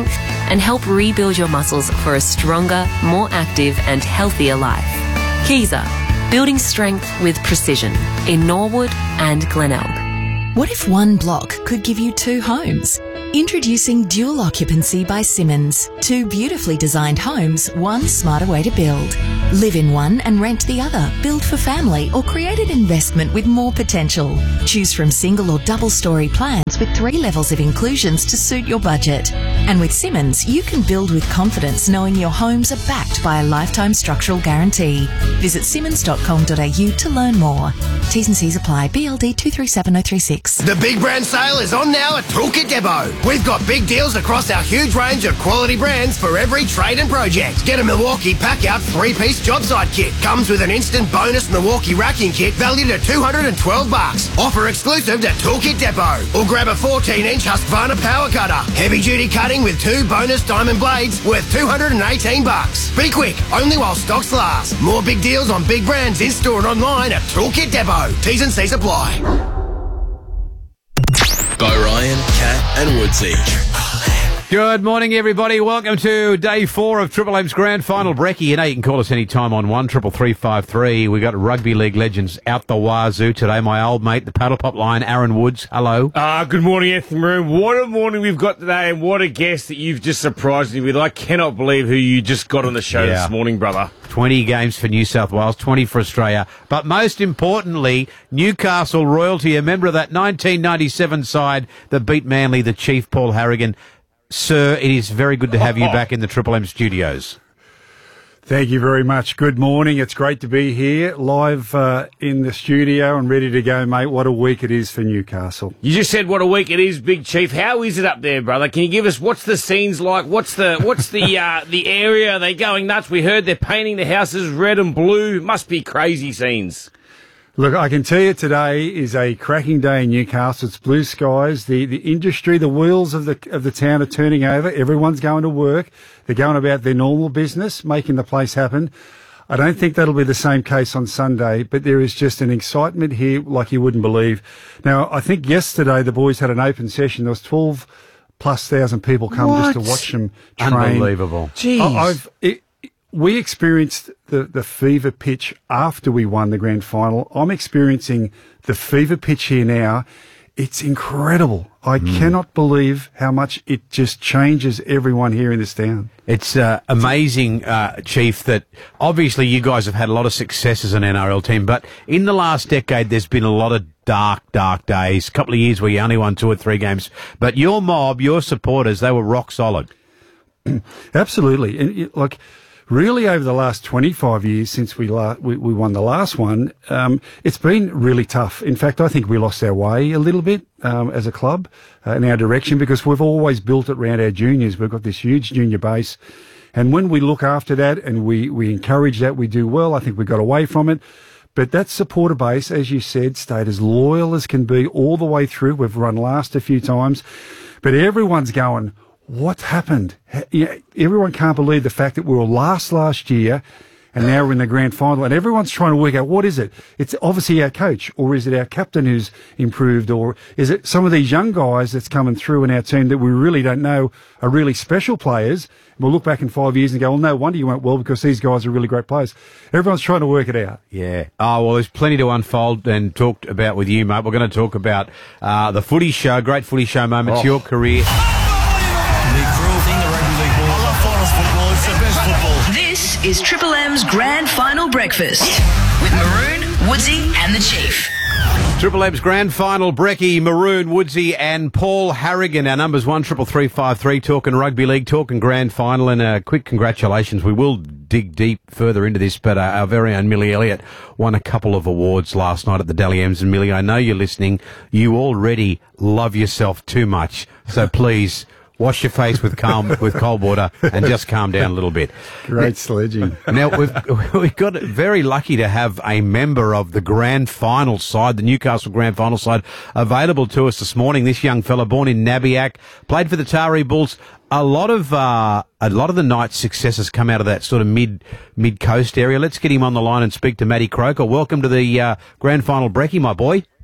[SPEAKER 4] and help rebuild your muscles for a stronger, more active and healthier life. Kiza, building strength with precision in Norwood and Glenelg.
[SPEAKER 5] What if one block could give you two homes? Introducing Dual Occupancy by Simmons. Two beautifully designed homes, one smarter way to build. Live in one and rent the other. Build for family or create an investment with more potential. Choose from single or double storey plans with three levels of inclusions to suit your budget. And with Simmons, you can build with confidence knowing your homes are backed by a lifetime structural guarantee. Visit simmons dot com dot a u to learn more. T's and C's apply. B L D two three seven zero three six.
[SPEAKER 6] The big brand sale is on now at Toolkit Depot. We've got big deals across our huge range of quality brands for every trade and project. Get a Milwaukee Pack-Out three-piece job site kit. Comes with an instant bonus Milwaukee racking kit valued at two hundred twelve bucks. Offer exclusive to Toolkit Depot. Or grab a fourteen inch Husqvarna power cutter. Heavy-duty cutting with two bonus diamond blades worth two hundred eighteen bucks. Be quick, only while stocks last. More big deals on big brands in-store and online at Toolkit Depot. T's and C's apply.
[SPEAKER 10] By Ryan, Cat and Woodsy.
[SPEAKER 12] Good morning, everybody. Welcome to day four of Triple M's Grand Final. Brecky, you know you can call us any time on one triple three five three. We got rugby league legends out the wazoo today. My old mate, the paddle pop line, Aaron Woods. Hello.
[SPEAKER 13] Ah, uh, good morning, Anthony Maroon. What a morning we've got today, and what a guest that you've just surprised me with. I cannot believe who you just got on the show yeah. this morning, brother.
[SPEAKER 12] twenty games for New South Wales, twenty for Australia. But most importantly, Newcastle royalty, a member of that nineteen ninety-seven side that beat Manly, the Chief, Paul Harrigan. Sir, it is very good to have you back in the Triple M studios.
[SPEAKER 22] Thank you very much. Good morning. It's great to be here, live uh, in the studio and ready to go, mate. What a week it is for Newcastle.
[SPEAKER 13] You just said what a week it is, Big Chief. How is it up there, brother? Can you give us, what's the scenes like? What's the what's the uh, the area? Are they going nuts? We heard they're painting the houses red and blue. Must be crazy scenes.
[SPEAKER 22] Look, I can tell you today is a cracking day in Newcastle. It's blue skies. The the industry, the wheels of the of the town are turning over. Everyone's going to work. They're going about their normal business, making the place happen. I don't think that'll be the same case on Sunday, but there is just an excitement here like you wouldn't believe. Now, I think yesterday the boys had an open session. There was twelve plus thousand people come what? just to watch them train.
[SPEAKER 12] Unbelievable.
[SPEAKER 22] Jeez. I, I've... It, We experienced the, the fever pitch after we won the grand final. I'm experiencing the fever pitch here now. It's incredible. I mm. cannot believe how much it just changes everyone here in this town.
[SPEAKER 12] It's uh, amazing, uh, Chief, that obviously you guys have had a lot of success as an N R L team, but in the last decade there's been a lot of dark, dark days. A couple of years where you only won two or three games. But your mob, your supporters, they were rock solid.
[SPEAKER 22] Absolutely. And like... Really, over the last twenty-five years since we la- we, we won the last one, um, it's been really tough. In fact, I think we lost our way a little bit um, as a club uh, in our direction because we've always built it around our juniors. We've got this huge junior base. And when we look after that and we, we encourage that, we do well. I think we got away from it. But that supporter base, as you said, stayed as loyal as can be all the way through. We've run last a few times. But everyone's going... What happened? You know, everyone can't believe the fact that we were last last year and now we're in the grand final and everyone's trying to work out what is it? It's obviously our coach, or is it our captain who's improved, or is it some of these young guys that's coming through in our team that we really don't know are really special players? We'll look back in five years and go, well, no wonder you went well because these guys are really great players. Everyone's trying to work it out.
[SPEAKER 12] Yeah. Oh, well, there's plenty to unfold and talked about with you, mate. We're going to talk about uh, the footy show, great footy show moments, oh. your career.
[SPEAKER 27] This is Triple M's Grand Final Breakfast with Maroon, Woodsy and the Chief.
[SPEAKER 12] Triple M's Grand Final, Brecky, Maroon, Woodsy and Paul Harrigan. Our number's one triple three five three, talking rugby league, talking Grand Final, and a quick congratulations. We will dig deep further into this, but uh, our very own Millie Elliott won a couple of awards last night at the Dally M's. And Millie, I know you're listening. You already love yourself too much, so please... wash your face with calm with cold water and just calm down a little bit.
[SPEAKER 22] Great sledging.
[SPEAKER 12] Now we've we've got very lucky to have a member of the grand final side, the Newcastle grand final side, available to us this morning. This young fella, born in Nabiac, played for the Taree Bulls. A lot of uh, a lot of the night's successes come out of that sort of mid mid coast area. Let's get him on the line and speak to Matty Croker. Welcome to the uh, grand final, Brecky, my boy.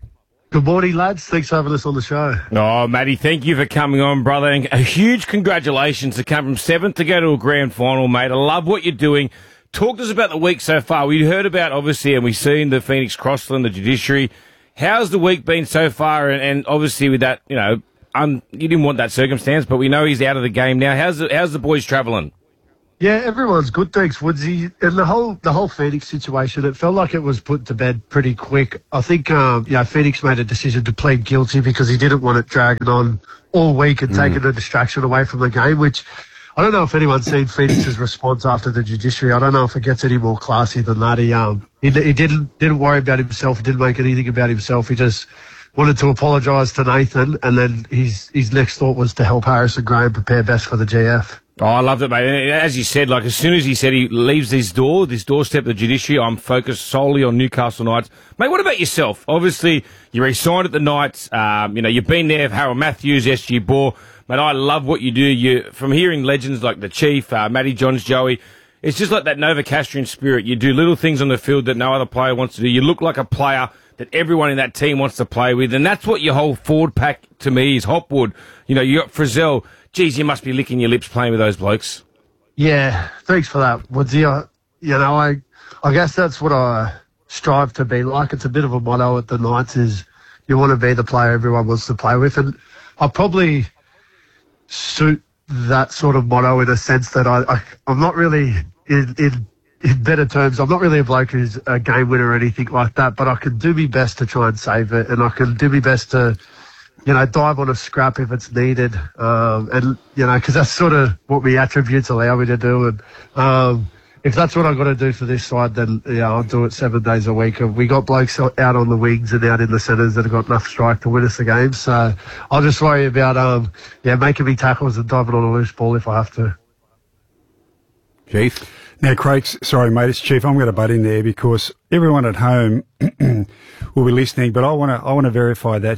[SPEAKER 3] Good morning, lads. Thanks for having us on the show.
[SPEAKER 13] Oh, Matty, thank you for coming on, brother. And a huge congratulations to come from seventh to go to a grand final, mate. I love what you're doing. Talk to us about the week so far. We heard about, obviously, and we've seen the Phoenix Crossland, the judiciary. How's the week been so far? And, and obviously with that, you know, um, you didn't want that circumstance, but we know he's out of the game now. How's the, how's the boys travelling?
[SPEAKER 3] Yeah, everyone's good, thanks, Woodsy. And the whole the whole Phoenix situation, it felt like it was put to bed pretty quick. I think, um, you know, Phoenix made a decision to plead guilty because he didn't want it dragging on all week and mm. taking the distraction away from the game, which I don't know if anyone's seen Phoenix's response after the judiciary. I don't know if it gets any more classy than that. He um he, he didn't didn't worry about himself. He didn't make anything about himself. He just wanted to apologise to Nathan, and then his his next thought was to help Harrison Graham prepare best for the G F.
[SPEAKER 13] Oh, I loved it, mate. And as you said, like as soon as he said he leaves this door, this doorstep of the judiciary, I'm focused solely on Newcastle Knights. Mate, what about yourself? Obviously, you re-signed at the Knights. Um, you know, you've been there, Harold Matthews, S G Bore. Mate, I love what you do. You from hearing legends like the Chief, uh, Matty Johns, Joey. It's just like that Novocastrian spirit. You do little things on the field that no other player wants to do. You look like a player that everyone in that team wants to play with, and that's what your whole forward pack to me is. Hopwood, you know, you got Frizzell. Geez, you must be licking your lips playing with those blokes.
[SPEAKER 3] Yeah, thanks for that, Woodsy. I, you know, I, I guess that's what I strive to be like. It's a bit of a motto at the Knights is you want to be the player everyone wants to play with, and I probably suit that sort of motto in a sense that I, I I'm not really in, in in better terms. I'm not really a bloke who's a game winner or anything like that, but I can do my best to try and save it, and I can do my best to, you know, dive on a scrap if it's needed. Um, and, you know, because that's sort of what my attributes allow me to do. And um, if that's what I've got to do for this side, then, yeah, I'll do it seven days a week. And we got blokes out on the wings and out in the centres that have got enough strike to win us the game. So I'll just worry about, um, yeah, making me tackles and diving on a loose ball if I have to.
[SPEAKER 12] Chief?
[SPEAKER 22] Now, Craig, sorry, mate, it's Chief. I'm going to butt in there because everyone at home will be listening, but I want to I want to verify that.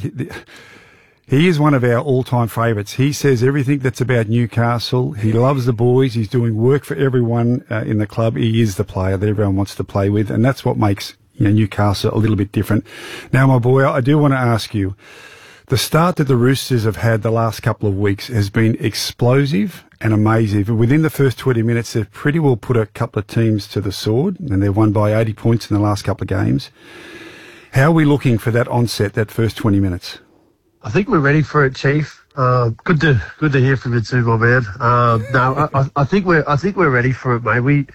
[SPEAKER 22] He is one of our all-time favourites. He says everything that's about Newcastle. He loves the boys. He's doing work for everyone uh, in the club. He is the player that everyone wants to play with, and that's what makes, you know, Newcastle a little bit different. Now, my boy, I do want to ask you, the start that the Roosters have had the last couple of weeks has been explosive and amazing. Within the first twenty minutes, they've pretty well put a couple of teams to the sword, and they've won by eighty points in the last couple of games. How are we looking for that onset, that first twenty minutes?
[SPEAKER 3] I think we're ready for it, Chief. Uh, good to good to hear from you too, my man. Um, no, I, I think we're I think we're ready for it, mate. We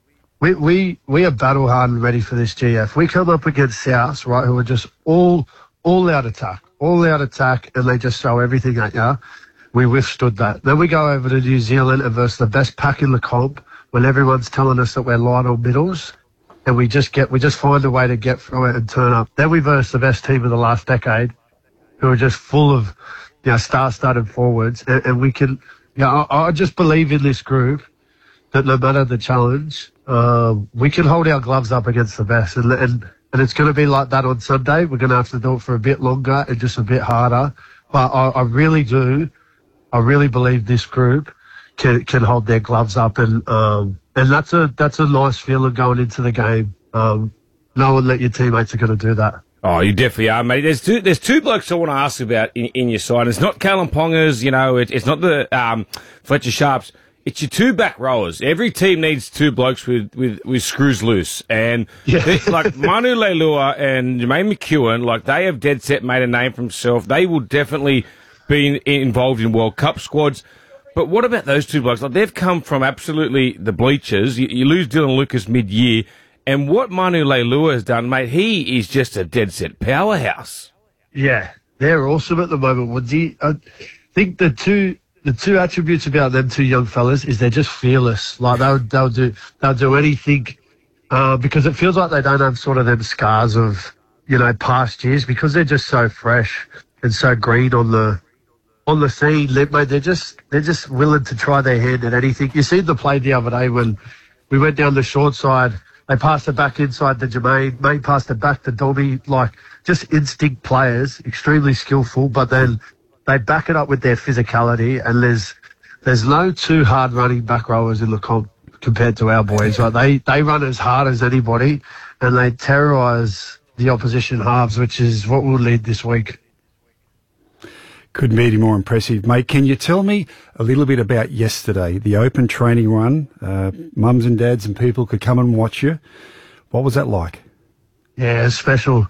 [SPEAKER 3] we we we are battle hard and ready for this G F. We come up against South, right, who are just all all out attack, all out attack, and they just throw everything at you. We withstood that. Then we go over to New Zealand and versus the best pack in the comp when everyone's telling us that we're light on middles, and we just get we just find a way to get through it and turn up. Then we versus the best team of the last decade, who are just full of, you know, star-studded forwards, and, and we can, you know, I, I just believe in this group that no matter the challenge, um, we can hold our gloves up against the best, and and, and it's going to be like that on Sunday. We're going to have to do it for a bit longer and just a bit harder, but I, I really do, I really believe this group can can hold their gloves up, and um, and that's a that's a nice feeling going into the game, um, knowing that your teammates are going to do that.
[SPEAKER 13] Oh, you definitely are, mate. There's two, there's two blokes I want to ask about in, in your side. It's not Callum Pongers, you know, it, it's not the um, Fletcher Sharps. It's your two back rowers. Every team needs two blokes with, with, with screws loose. And yeah. they, like Manu Leilua and Jermaine McEwen, like they have dead set made a name for themselves. They will definitely be in, involved in World Cup squads. But what about those two blokes? Like they've come from absolutely the bleachers. You, you lose Dylan Lucas mid-year. And what Manu Leilua has done, mate, he is just a dead-set powerhouse.
[SPEAKER 3] Yeah, they're awesome at the moment, Woodsy. I think the two the two attributes about them two young fellas is they're just fearless. Like, they'll, they'll, do, they'll do anything uh, because it feels like they don't have sort of them scars of, you know, past years because they're just so fresh and so green on the on the scene. They, mate, they're just, they're just willing to try their hand at anything. You seen the play the other day when we went down the short side. They passed it back inside to Jermaine. Maine passed it back to Dobby. Like, just instinct players, extremely skillful, but then they back it up with their physicality, and there's there's no two hard running back rowers in the comp compared to our boys. Right? They they run as hard as anybody, and they terrorise the opposition halves, which is what we'll lead this week.
[SPEAKER 22] Couldn't be any more impressive, mate. Can you tell me a little bit about yesterday, the open training run? Uh, mums and dads and people could come and watch you. What was that like?
[SPEAKER 3] Yeah, it's special.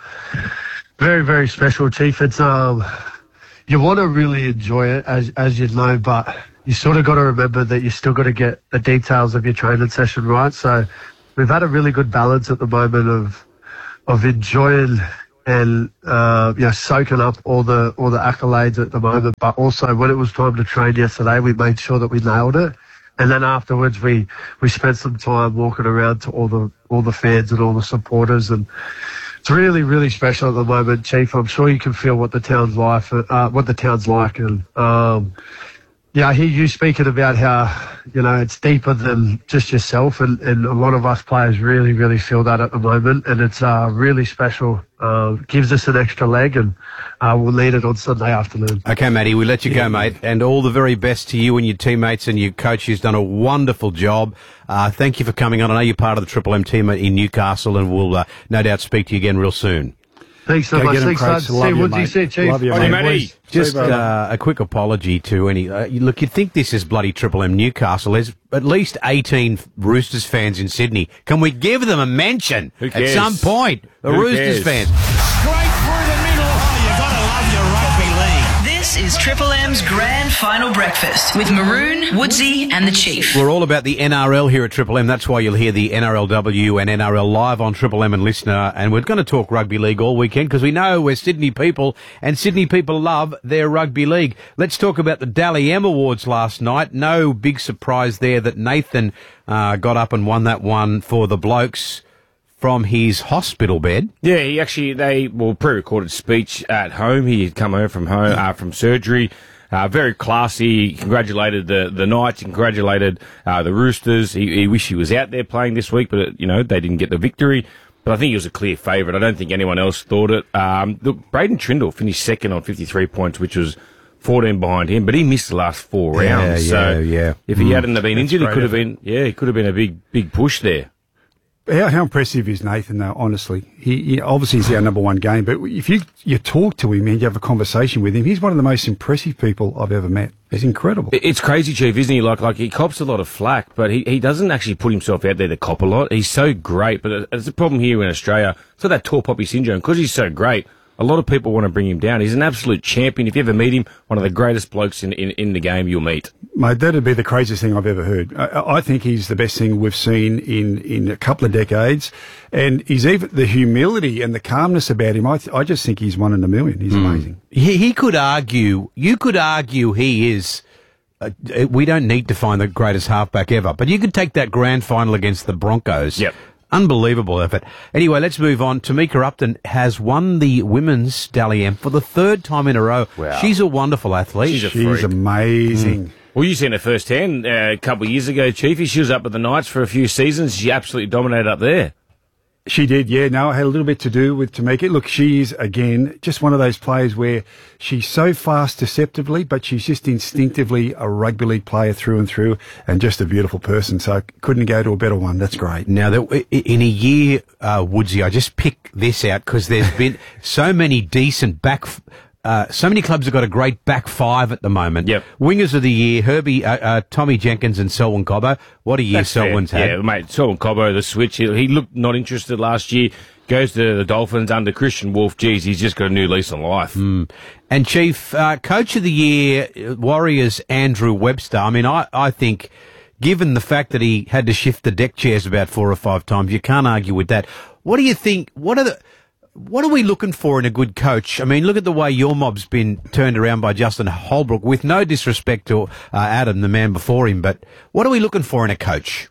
[SPEAKER 3] Very, very special, Chief. It's um, you want to really enjoy it, as as you know, but you sort of got to remember that you still got to get the details of your training session right. So we've had a really good balance at the moment of of enjoying and uh, you know, soaking up all the all the accolades at the moment. But also, when it was time to train yesterday, we made sure that we nailed it. And then afterwards, we, we spent some time walking around to all the all the fans and all the supporters, and it's really, really special at the moment, Chief. I'm sure you can feel what the town's life, uh, what the town's like, and um, yeah, I hear you speaking about how, you know, it's deeper than just yourself, and, and a lot of us players really, really feel that at the moment, and it's uh, really special. Uh, gives us an extra leg, and uh, we'll need it on Sunday afternoon.
[SPEAKER 12] Okay, Matty, we let you go, mate, and all the very best to you and your teammates and your coach, who's done a wonderful job. Uh, thank you for coming on. I know you're part of the Triple M team in Newcastle, and we'll uh, no doubt speak to you again real soon.
[SPEAKER 3] Thanks so
[SPEAKER 22] Go
[SPEAKER 3] much.
[SPEAKER 22] get 'em,
[SPEAKER 3] Thanks,
[SPEAKER 22] Craig.
[SPEAKER 3] son.
[SPEAKER 22] Love
[SPEAKER 3] See
[SPEAKER 22] you,
[SPEAKER 3] what you
[SPEAKER 22] mate.
[SPEAKER 3] say, Chief.
[SPEAKER 22] Love you,
[SPEAKER 3] Okay,
[SPEAKER 22] mate.
[SPEAKER 3] Matty.
[SPEAKER 12] Just
[SPEAKER 22] See you, brother.
[SPEAKER 12] uh, a quick apology to any. Uh, you- look, you'd think this is bloody Triple M Newcastle. There's at least eighteen Roosters fans in Sydney. Can we give them a mention
[SPEAKER 13] Who
[SPEAKER 12] at
[SPEAKER 13] cares?
[SPEAKER 12] some point? The
[SPEAKER 13] Who
[SPEAKER 12] Roosters
[SPEAKER 13] cares?
[SPEAKER 12] fans.
[SPEAKER 1] Straight through the middle. Oh, you gotta love your rugby league.
[SPEAKER 27] This is Triple M's Grand Final Breakfast with Maroon, Woodsy and the Chief.
[SPEAKER 12] We're all about the N R L here at Triple M. That's why you'll hear the N R L W and N R L Live on Triple M and Listener. And we're going to talk rugby league all weekend because we know we're Sydney people and Sydney people love their rugby league. Let's talk about the Dally M Awards last night. No big surprise there that Nathan uh, got up and won that one for the Blokes from his hospital bed.
[SPEAKER 13] Yeah, he actually, they, well, pre-recorded speech at home. He had come home from home, uh, from surgery. Uh, very classy. He congratulated the, the Knights. He congratulated, uh, the Roosters. He, he wished he was out there playing this week, but, it, you know, they didn't get the victory. But I think he was a clear favourite. I don't think anyone else thought it. Um, look, Braden Trindle finished second on fifty-three points, which was fourteen behind him, but he missed the last four
[SPEAKER 12] Yeah,
[SPEAKER 13] rounds.
[SPEAKER 12] yeah,
[SPEAKER 13] so
[SPEAKER 12] yeah.
[SPEAKER 13] if he
[SPEAKER 12] Mm.
[SPEAKER 13] hadn't have been
[SPEAKER 22] That's
[SPEAKER 13] injured, he
[SPEAKER 22] great
[SPEAKER 13] could have
[SPEAKER 22] effort.
[SPEAKER 13] been, yeah, he could have been a big, big push there.
[SPEAKER 22] How, how impressive is Nathan, though, honestly? He, he obviously is our number one game, but if you, you talk to him and you have a conversation with him, he's one of the most impressive people I've ever met. He's incredible.
[SPEAKER 13] It- It's crazy, Chief, isn't he? Like, like he cops a lot of flack, but he, he doesn't actually put himself out there to cop a lot. He's so great, but it's a problem here in Australia. It's not that tall poppy syndrome. Because he's so great, a lot of people want to bring him down. He's an absolute champion. If you ever meet him, one of the greatest blokes in, in, in the game you'll meet.
[SPEAKER 22] Mate, that'd be the craziest thing I've ever heard. I, I think he's the best thing we've seen in, in a couple of decades. And he's even, the humility and the calmness about him, I, th- I just think he's one in a million. He's amazing.
[SPEAKER 12] He, he could argue, you could argue he is, uh, we don't need to find the greatest halfback ever, but you could take that grand final against the Broncos.
[SPEAKER 13] Yep.
[SPEAKER 12] Unbelievable effort. Anyway, let's move on. Tamika Upton has won the women's Dally M for the third time in a row.
[SPEAKER 13] Wow.
[SPEAKER 12] She's a wonderful athlete.
[SPEAKER 13] She's a
[SPEAKER 22] She's
[SPEAKER 13] freak.
[SPEAKER 22] amazing.
[SPEAKER 13] Well, you seen her firsthand uh, a couple of years ago, Chiefy. She was up at the Knights for a few seasons. She absolutely dominated up there.
[SPEAKER 22] She did, yeah. No, it had a little bit to do with Tamika. Look, she's, again, just one of those players where she's so fast deceptively, but she's just instinctively a rugby league player through and through and just a beautiful person. So couldn't go to a better one. That's great.
[SPEAKER 12] Now, that, in a year, uh, Woodsy, I just picked this out because there's been so many decent back... Uh, so many clubs have got a great back five at the moment.
[SPEAKER 13] Yep.
[SPEAKER 12] Wingers of the year, Herbie, uh, uh, Tommy Jenkins and Selwyn Cobbo. What a year
[SPEAKER 13] That's fair.
[SPEAKER 12] Selwyn's had.
[SPEAKER 13] Yeah, mate, Selwyn Cobbo, the switch. He, he looked not interested last year. Goes to the Dolphins under Christian Wolf. Geez, he's just got a new lease on life.
[SPEAKER 12] Mm. And Chief, uh, Coach of the Year, uh, Warriors, Andrew Webster. I mean, I, I think, given the fact that he had to shift the deck chairs about four or five times, you can't argue with that. What do you think? What are the... What are we looking for in a good coach? I mean, look at the way your mob's been turned around by Justin Holbrook, with no disrespect to uh, Adam, the man before him, but what are we looking for in a coach?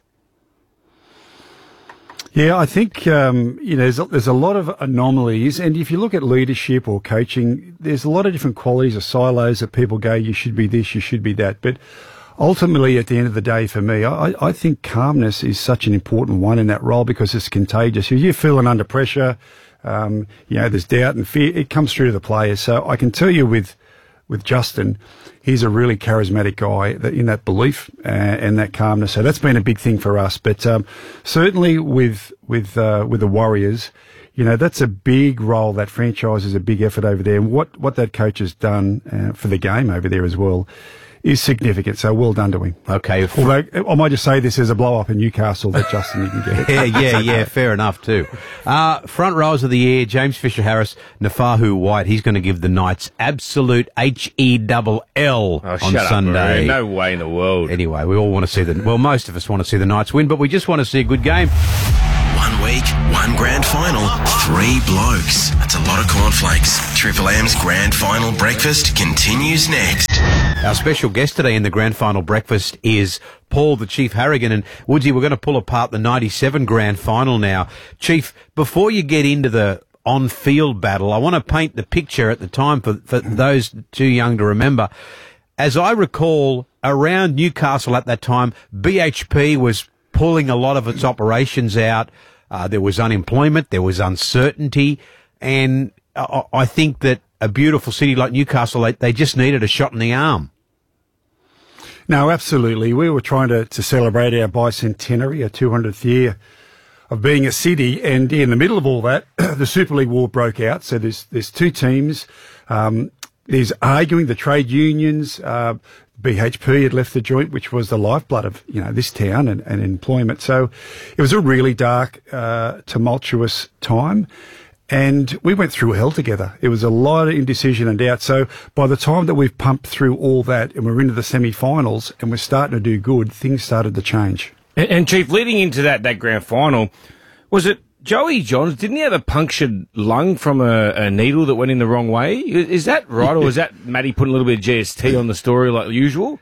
[SPEAKER 22] Yeah, I think, um, you know, there's a, there's a lot of anomalies. And if you look at leadership or coaching, there's a lot of different qualities or silos that people go, you should be this, you should be that. But ultimately, at the end of the day, for me, I, I think calmness is such an important one in that role because it's contagious. If you're feeling under pressure, um, you know, there's doubt and fear, it comes through to the players. So I can tell you with, with Justin, he's a really charismatic guy that, in that belief uh, and that calmness. So that's been a big thing for us. But um, certainly with with uh, with the Warriors, You know, that's a big role. That franchise is a big effort over there. And what, what that coach has done uh, for the game over there as well is significant. So well done to him.
[SPEAKER 12] Okay.
[SPEAKER 22] Although I might just say this is a blow up in Newcastle that Justin you can get.
[SPEAKER 12] yeah, yeah, yeah. Fair enough too. Uh, front rows of the year, James Fisher-Harris, Nafahu White. He's going to give the Knights absolute H E L L
[SPEAKER 13] oh,
[SPEAKER 12] on
[SPEAKER 13] shut
[SPEAKER 12] Sunday.
[SPEAKER 13] Up, no way in the world.
[SPEAKER 12] Anyway, we all want to see the, well, most of us want to see the Knights win, but we just want to see a good game.
[SPEAKER 10] One week, one grand final, three blokes. That's a lot of cornflakes. Triple M's grand final breakfast continues next.
[SPEAKER 12] Our special guest today in the grand final breakfast is Paul the Chief Harrigan. And Woodsy, we're going to pull apart the ninety-seven grand final now. Chief, before you get into the on-field battle, I want to paint the picture at the time for, for those too young to remember. As I recall, around Newcastle at that time, B H P was pulling a lot of its operations out. Uh, there was unemployment, there was uncertainty, and I, I think that a beautiful city like Newcastle, they, they just needed a shot in the arm.
[SPEAKER 22] No, absolutely. We were trying to, to celebrate our bicentenary, our two hundredth year of being a city, and in the middle of all that, the Super League war broke out. So there's there's two teams. Um, there's arguing, the trade unions. Uh, B H P had left the joint, which was the lifeblood of, you know, this town and, and employment. So it was a really dark, uh, tumultuous time. And we went through hell together. It was a lot of indecision and doubt. So by the time that we've pumped through all that and we're into the semi-finals and we're starting to do good, things started to change.
[SPEAKER 13] And, and Chief, leading into that, that grand final, was it Joey Johns? Didn't he have a punctured lung from a, a needle that went in the wrong way? Is that right, or was that Matty putting a little bit of G S T on the story like usual?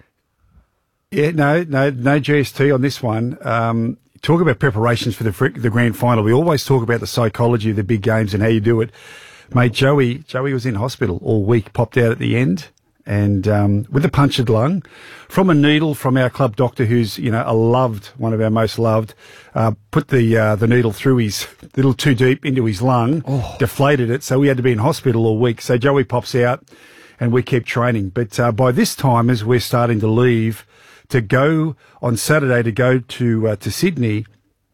[SPEAKER 22] Yeah, no, no, no G S T on this one. Um, talk about preparations for the the grand final. We always talk about the psychology of the big games and how you do it. Mate, Joey, Joey was in hospital all week, popped out at the end. And um, with a punctured lung, from a needle from our club doctor, who's, you know, a loved, one of our most loved, uh, put the uh, the needle through his, a little too deep into his lung, oh. deflated it, so we had to be in hospital all week. So Joey pops out, and we keep training. But uh, by this time, as we're starting to leave, to go on Saturday to go to uh, to Sydney,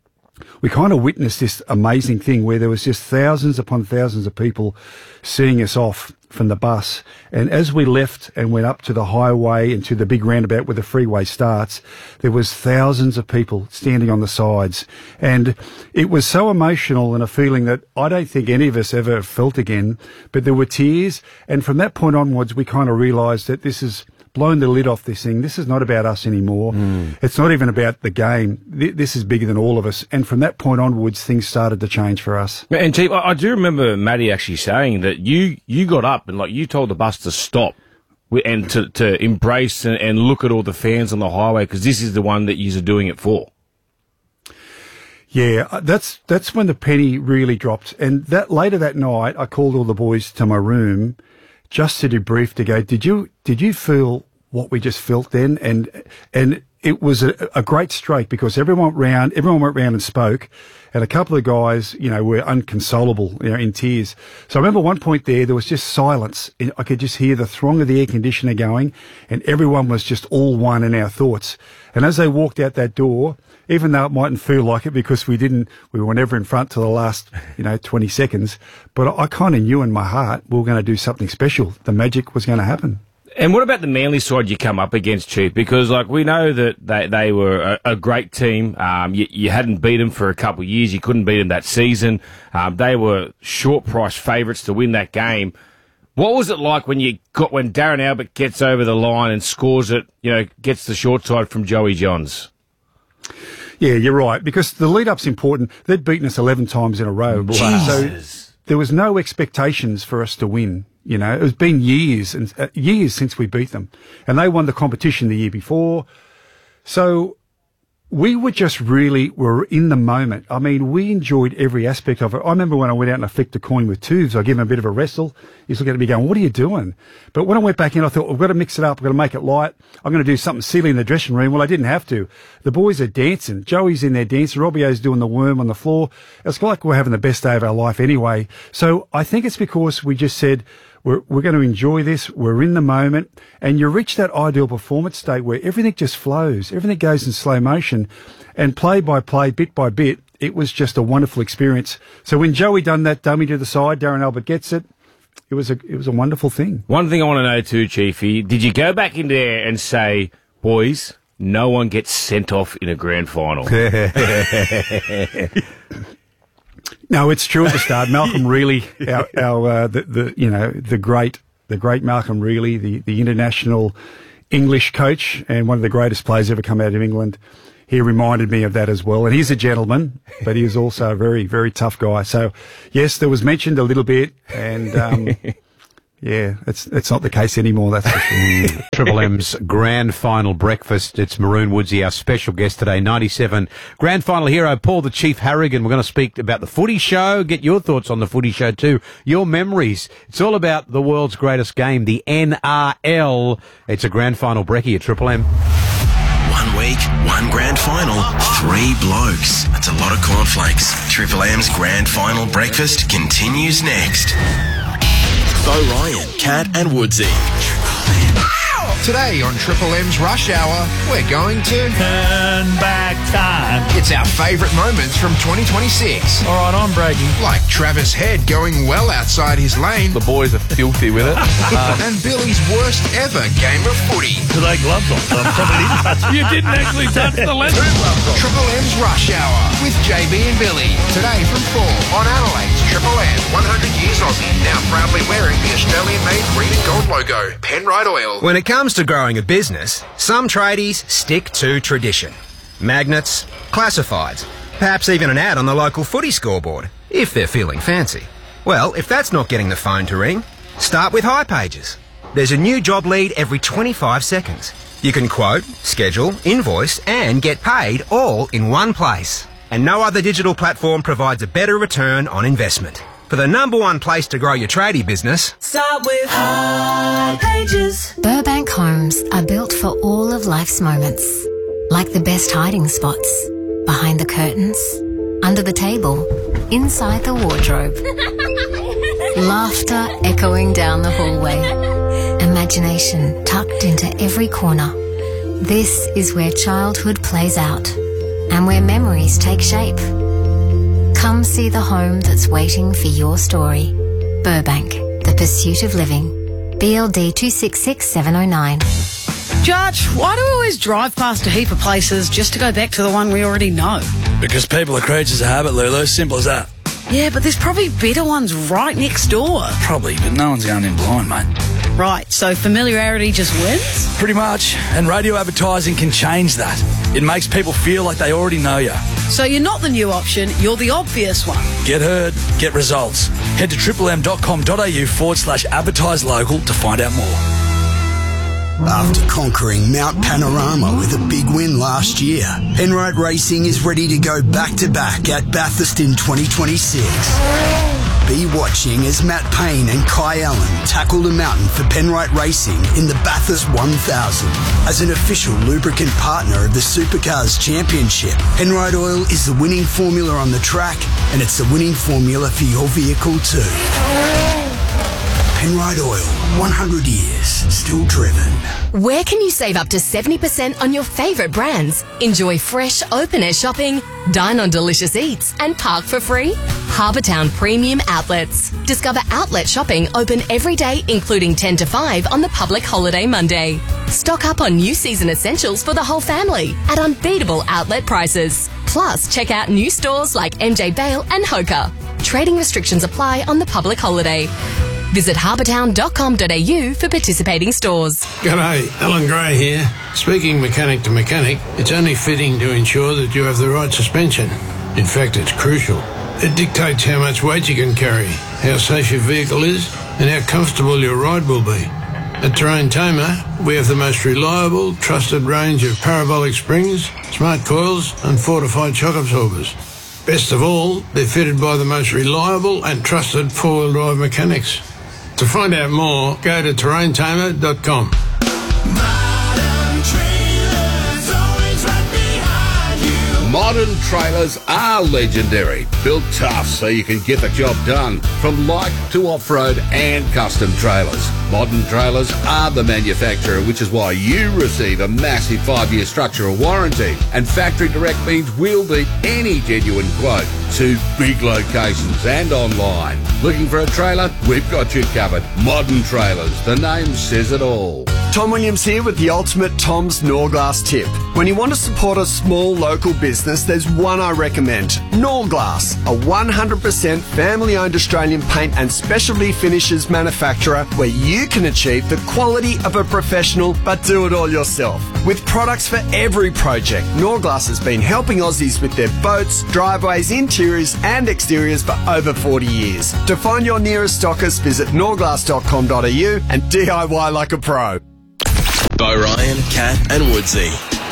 [SPEAKER 22] we kind of witnessed this amazing thing where there was just thousands upon thousands of people seeing us off from the bus. And as we left and went up to the highway and to the big roundabout where the freeway starts, there was thousands of people standing on the sides. And it was so emotional and a feeling that I don't think any of us ever felt again, but there were tears. And from that point onwards, we kind of realised that this is blown the lid off this thing. This is not about us anymore. Mm. It's not even about the game. This is bigger than all of us. And from that point onwards, things started to change for us.
[SPEAKER 13] And Chief, I do remember Matty actually saying that you, you got up and like you told the bus to stop and to, to embrace and, and look at all the fans on the highway because this is the one that you're doing it for.
[SPEAKER 22] Yeah, that's that's when the penny really dropped. And that later that night, I called all the boys to my room just to debrief to go, did you did you feel what we just felt then? And and it was a, a great streak because everyone went round, everyone went round and spoke, and a couple of guys, you know, were unconsolable, you know, in tears. So I remember one point there, there was just silence. I could just hear the throng of the air conditioner going, and everyone was just all one in our thoughts. And as they walked out that door, even though it mightn't feel like it because we didn't, we were never in front till the last, you know, twenty seconds. But I, I kind of knew in my heart we were going to do something special. The magic was going to happen.
[SPEAKER 13] And what about the Manly side you come up against, Chief? Because, like, we know that they, they were a, a great team. Um, you, you hadn't beat them for a couple of years. You couldn't beat them that season. Um, they were short price favourites to win that game. What was it like when you got when Darren Albert gets over the line and scores it, you know, gets the short side from Joey Johns?
[SPEAKER 22] Yeah, you're right, because the lead-up's important. They'd beaten us eleven times in a row.
[SPEAKER 13] Jesus.
[SPEAKER 22] So there was no expectations for us to win. You know, it was been years and uh, years since we beat them. And they won the competition the year before. So we were just really, were in the moment. I mean, we enjoyed every aspect of it. I remember when I went out and I flicked a coin with Tubes, I gave him a bit of a wrestle. He's looking at me going, what are you doing? But when I went back in, I thought, we've got to mix it up. We've got to make it light. I'm going to do something silly in the dressing room. Well, I didn't have to. The boys are dancing. Joey's in there dancing. Robbio's doing the worm on the floor. It's like we're having the best day of our life anyway. So I think it's because we just said, We're, we're going to enjoy this. We're in the moment. And you reach that ideal performance state where everything just flows. Everything goes in slow motion. And play by play, bit by bit, it was just a wonderful experience. So when Joey done that dummy to the side, Darren Albert gets it. It was a it was a wonderful thing.
[SPEAKER 13] One thing I want to know too, Chiefy, did you go back in there and say, boys, no one gets sent off in a grand final?
[SPEAKER 22] No, it's true at the start. Malcolm Reilly, our, our uh, the, the you know the great the great Malcolm Reilly, the the international English coach and one of the greatest players ever come out of England. He reminded me of that as well. And he's a gentleman, but he is also a very, very tough guy. So, yes, there was mentioned a little bit, and um, yeah, it's it's not the case anymore, that's for sure.
[SPEAKER 12] Triple M's Grand Final Breakfast. It's Maroon Woodsy, our special guest today, ninety-seven Grand Final hero, Paul the Chief Harrigan. We're going to speak about the footy show, get your thoughts on the footy show too, your memories. It's all about the world's greatest game, the N R L. It's a Grand Final brekkie at Triple M.
[SPEAKER 10] One week, one grand final, three blokes. That's a lot of cornflakes. Triple M's Grand Final Breakfast continues next. Bo Ryan, Cat and Woodsy.
[SPEAKER 2] Today on Triple M's Rush Hour, we're going to
[SPEAKER 1] turn back time.
[SPEAKER 2] It's our favourite moments from twenty twenty-six.
[SPEAKER 1] All right, I'm bragging.
[SPEAKER 2] Like Travis Head going well outside his lane.
[SPEAKER 8] The boys are filthy with it.
[SPEAKER 2] uh, and Billy's worst ever game of footy.
[SPEAKER 1] Because I gloves on, so I'm probably didn't touch. You didn't actually touch the lens.
[SPEAKER 2] Triple M's Rush Hour with J B and Billy. Today from four on Adelaide's Triple M. one hundred years Aussie. Now proudly wearing the Australian-made green and gold logo. Penrite Oil.
[SPEAKER 26] When it comes to growing a business, some tradies stick to tradition. Magnets, classifieds, perhaps even an ad on the local footy scoreboard, if they're feeling fancy. Well, if that's not getting the phone to ring, start with High Pages. There's a new job lead every twenty-five seconds. You can quote, schedule, invoice, and get paid all in one place. And no other digital platform provides a better return on investment. For the number one place to grow your tradie business,
[SPEAKER 9] start with High Pages.
[SPEAKER 25] Burbank homes are built for all of life's moments, like the best hiding spots, behind the curtains, under the table, inside the wardrobe. Laughter echoing down the hallway, imagination tucked into every corner. This is where childhood plays out and where memories take shape. Come see the home that's waiting for your story. Burbank, the pursuit of living. B L D two six six seven oh nine.
[SPEAKER 20] Judge, why do we always drive past a heap of places just to go back to the one we already know?
[SPEAKER 14] Because people are creatures of habit, Lulu. Simple as that.
[SPEAKER 20] Yeah, but there's probably better ones right next door.
[SPEAKER 14] Probably, but no one's going in blind, mate.
[SPEAKER 20] Right, so familiarity just wins?
[SPEAKER 14] Pretty much, and radio advertising can change that. It makes people feel like they already know you.
[SPEAKER 20] So you're not the new option, you're the obvious one.
[SPEAKER 14] Get heard, get results. Head to triplem.com.au forward slash advertise local to find out more.
[SPEAKER 16] After conquering Mount Panorama with a big win last year, Penrite Racing is ready to go back-to-back at Bathurst in twenty twenty-six. Be watching as Matt Payne and Kai Allen tackle the mountain for Penrite Racing in the Bathurst one thousand. As an official lubricant partner of the Supercars Championship, Penrite Oil is the winning formula on the track, and it's the winning formula for your vehicle too. Penrite Oil, one hundred years, still driven.
[SPEAKER 15] Where can you save up to seventy percent on your favourite brands? Enjoy fresh open-air shopping, dine on delicious eats, and park for free? Harbour Town Premium Outlets. Discover outlet shopping open every day, including ten to five on the public holiday Monday. Stock up on new season essentials for the whole family at unbeatable outlet prices. Plus, check out new stores like M J Bale and Hoka. Trading restrictions apply on the public holiday. Visit harbourtown dot com dot a u for participating stores.
[SPEAKER 17] G'day, Alan Gray here. Speaking mechanic to mechanic, it's only fitting to ensure that you have the right suspension. In fact, it's crucial. It dictates how much weight you can carry, how safe your vehicle is, and how comfortable your ride will be. At Terrain Tamer, we have the most reliable, trusted range of parabolic springs, smart coils, and fortified shock absorbers. Best of all, they're fitted by the most reliable and trusted four-wheel drive mechanics. To find out more, go to terrain tamer dot com.
[SPEAKER 1] Modern trailers are legendary. Built tough so you can get the job done. From light to off-road and custom trailers. Modern trailers are the manufacturer, which is why you receive a massive five-year structural warranty. And factory direct means we'll beat any genuine quote to big locations and online. Looking for a trailer? We've got you covered. Modern Trailers. The name says it all.
[SPEAKER 7] Tom Williams here with the ultimate Tom's Norglass tip. When you want to support a small local business, there's one I recommend. Norglass, a one hundred percent family-owned Australian paint and specialty finishes manufacturer where you can achieve the quality of a professional but do it all yourself. With products for every project, Norglass has been helping Aussies with their boats, driveways, interiors and exteriors for over forty years. To find your nearest stockist, visit norglass dot com dot a u and D I Y like a pro.
[SPEAKER 10] Bo Ryan, Cat and Woodsy.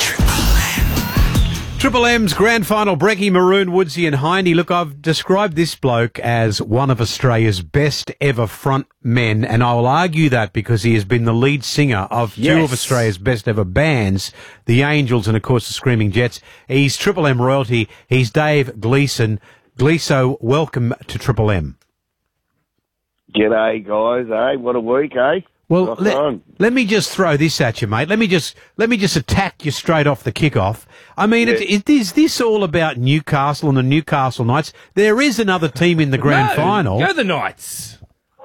[SPEAKER 12] Triple M's grand final, Brecky, Maroon, Woodsy and Hindy. Look, I've described this bloke as one of Australia's best ever front men, and I will argue that because he has been the lead singer of
[SPEAKER 13] Yes.
[SPEAKER 12] two of Australia's best ever bands, the Angels and, of course, the Screaming Jets. He's Triple M royalty. He's Dave Gleeson. Gleeso, welcome to Triple M.
[SPEAKER 8] G'day, guys, eh? What a week, eh?
[SPEAKER 12] Well,
[SPEAKER 8] Rock
[SPEAKER 12] let,
[SPEAKER 8] on.
[SPEAKER 12] let me just throw this at you, mate. Let me just let me just attack you straight off the kickoff. I mean,
[SPEAKER 8] Yeah.
[SPEAKER 12] it, it, is this all about Newcastle and the Newcastle Knights? There is another team in the grand
[SPEAKER 13] No,
[SPEAKER 12] final.
[SPEAKER 13] Go the Knights.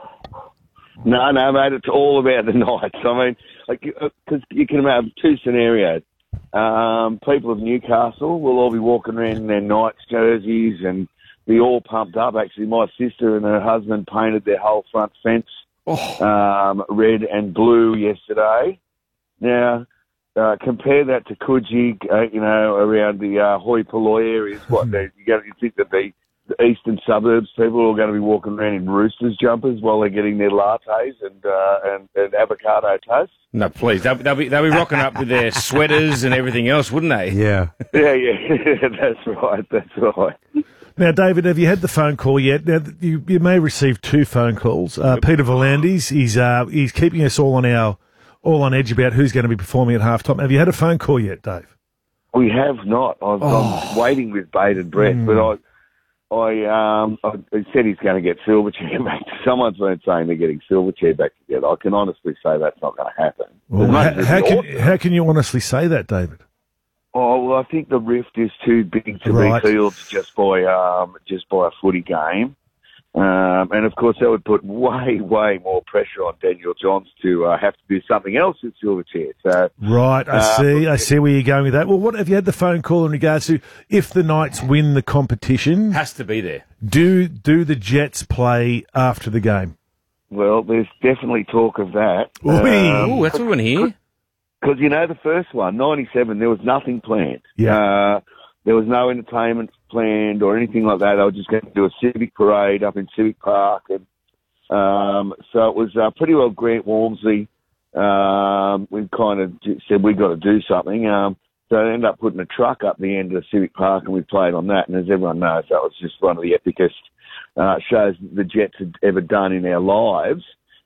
[SPEAKER 8] No, no, mate, it's all about the Knights. I mean, like, because you can have two scenarios. Um, people of Newcastle will all be walking around in their Knights jerseys and be all pumped up. Actually, my sister and her husband painted their whole front fence
[SPEAKER 13] Oh.
[SPEAKER 8] um, red and blue yesterday. Now, uh, compare that to Coogee, uh, you know, around the uh, Hoi Polloi areas. What they, you, got, you think that the, the eastern suburbs people are all going to be walking around in Roosters jumpers while they're getting their lattes and uh, and, and avocado toast?
[SPEAKER 13] No, please. They'll, they'll be they'll be rocking up with their sweaters and everything else, wouldn't they?
[SPEAKER 12] Yeah.
[SPEAKER 8] Yeah, yeah, that's right, that's right.
[SPEAKER 11] Now, David, have you had the phone call yet? Now, you, you may receive two phone calls. Uh, Peter Volandis, he's uh, he's keeping us all on our all on edge about who's going to be performing at halftime. Have you had a phone call yet, Dave?
[SPEAKER 8] We have not. I've,
[SPEAKER 11] Oh.
[SPEAKER 8] I'm waiting with bated breath,
[SPEAKER 11] Mm.
[SPEAKER 8] but I, I, um, I I said he's going to get Silverchair back. Someone's been saying they're getting Silverchair back together. I can honestly say that's not going to happen.
[SPEAKER 11] Well,
[SPEAKER 8] As much
[SPEAKER 11] how,
[SPEAKER 8] as
[SPEAKER 11] how
[SPEAKER 8] it's
[SPEAKER 11] can
[SPEAKER 8] awesome.
[SPEAKER 11] how can you honestly say that, David?
[SPEAKER 8] Oh well, I think the rift is too big to
[SPEAKER 11] Right.
[SPEAKER 8] be healed just by um, just by a footy game. Um, and of course, that would put way, way more pressure on Daniel Johns to uh, have to do something else with Silverchair. So,
[SPEAKER 11] Right, I
[SPEAKER 8] uh,
[SPEAKER 11] see. I see where you're going with that. Well, what have you had the phone call in regards to if the Knights win the competition?
[SPEAKER 13] Has to be there.
[SPEAKER 11] Do do the Jets play after the game?
[SPEAKER 8] Well, there's definitely talk of that.
[SPEAKER 11] Ooh,
[SPEAKER 13] Ooh, that's what we want to hear.
[SPEAKER 8] Because, you know, the first one, ninety-seven, there was nothing planned.
[SPEAKER 11] Yeah.
[SPEAKER 8] Uh, there was no entertainment planned or anything like that. They were just going to do a civic parade up in Civic Park. And um, so it was uh, pretty well Grant Walmsley. Um, we kind of said we've got to do something. Um, so they ended up putting a truck up the end of Civic Park and we played on that. And as everyone knows, that was just one of the epicest uh, shows the Jets had ever done in our lives.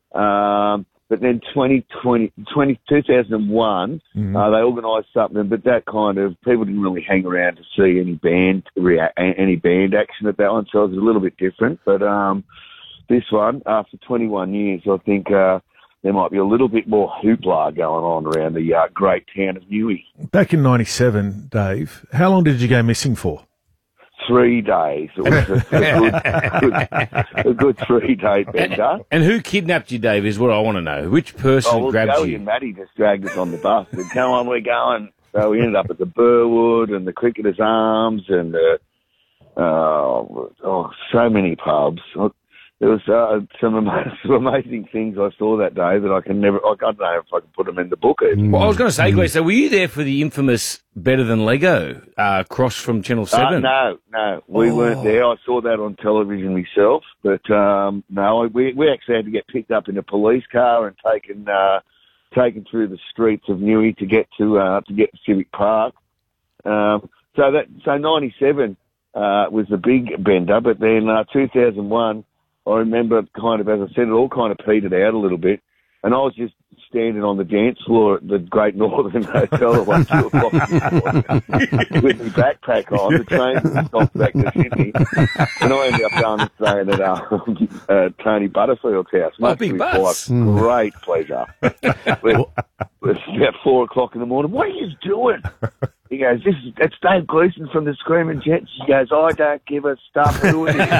[SPEAKER 8] Um, But then twenty twenty, twenty, two thousand one,
[SPEAKER 11] Mm-hmm.
[SPEAKER 8] uh, they organised something, but that kind of, people didn't really hang around to see any band rea- any band action at that one, so it was a little bit different. But um, this one, after twenty-one years, I think uh, there might be a little bit more hoopla going on around the uh, great town of Newey.
[SPEAKER 11] Back in ninety-seven, Dave, how long did you go missing for?
[SPEAKER 8] Three days. It was a, a, good, good, a good three-day bender.
[SPEAKER 13] And who kidnapped you, Dave, is what I want to know. Which person
[SPEAKER 8] Oh, well,
[SPEAKER 13] grabbed
[SPEAKER 8] Joey
[SPEAKER 13] you?
[SPEAKER 8] and Matty just dragged us on the bus. Said, come on, we're going. So we ended up at the Burwood and the Cricketers Arms and uh, uh, oh, so many pubs. There was uh, some, ama- some amazing things I saw that day that I can never. I don't know if I can put them in the book. Even.
[SPEAKER 13] Well, I was going to say, Glee, so were you there for the infamous Better Than Lego uh, cross from Channel seven?
[SPEAKER 8] Uh, no, no, we
[SPEAKER 13] Oh.
[SPEAKER 8] weren't there. I saw that on television myself, but um, no, we we actually had to get picked up in a police car and taken uh, taken through the streets of Newey to get to uh, to get to Civic Park. Um, so that so ninety-seven uh, was the big bender, but then uh, two thousand one, I remember kind of, as I said, it all kind of petered out a little bit, and I was just standing on the dance floor at the Great Northern Hotel at like two o'clock in the morning with my backpack on. The train stopped back to Sydney, and I ended up going and staying at um, uh, Tony Butterfield's house.
[SPEAKER 13] Oh, big butts.
[SPEAKER 8] Mm. Great pleasure. But it's about four o'clock in the morning. What are you doing? He goes, this is, it's Dave Gleeson from the Screaming Jets. He goes, I don't give a stuff doing it.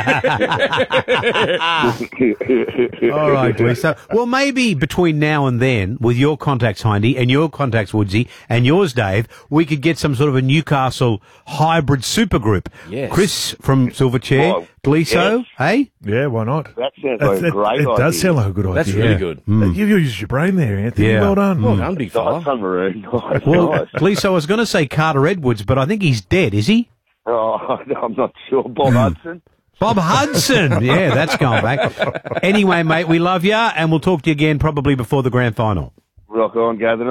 [SPEAKER 12] All right, Gleeson. Well, maybe between now and then, with your contacts, Hindy, and your contacts, Woodsy, and yours, Dave, we could get some sort of a Newcastle hybrid supergroup.
[SPEAKER 13] Yes.
[SPEAKER 12] Chris from Silverchair,
[SPEAKER 8] Oh,
[SPEAKER 12] Gleeso,
[SPEAKER 8] yes.
[SPEAKER 12] hey?
[SPEAKER 11] Yeah, why not?
[SPEAKER 8] That sounds like a
[SPEAKER 11] It-
[SPEAKER 8] great
[SPEAKER 11] it
[SPEAKER 8] idea.
[SPEAKER 11] does sound like a good idea.
[SPEAKER 13] That's really good.
[SPEAKER 11] Mm. You used your brain there, Anthony.
[SPEAKER 12] Yeah.
[SPEAKER 11] Well done.
[SPEAKER 13] Well done, big fella.
[SPEAKER 8] Nice one, Maroon. Nice,
[SPEAKER 12] Well,
[SPEAKER 8] nice.
[SPEAKER 12] Gleeso, I was going to say Carter Edwards, but I think he's dead, is he?
[SPEAKER 8] Oh, I'm not sure. Bob Hudson.
[SPEAKER 12] Bob Hudson. Yeah, that's gone back. Anyway, mate, we love you, and we'll talk to you again probably before the grand final.
[SPEAKER 8] Rock on, gather.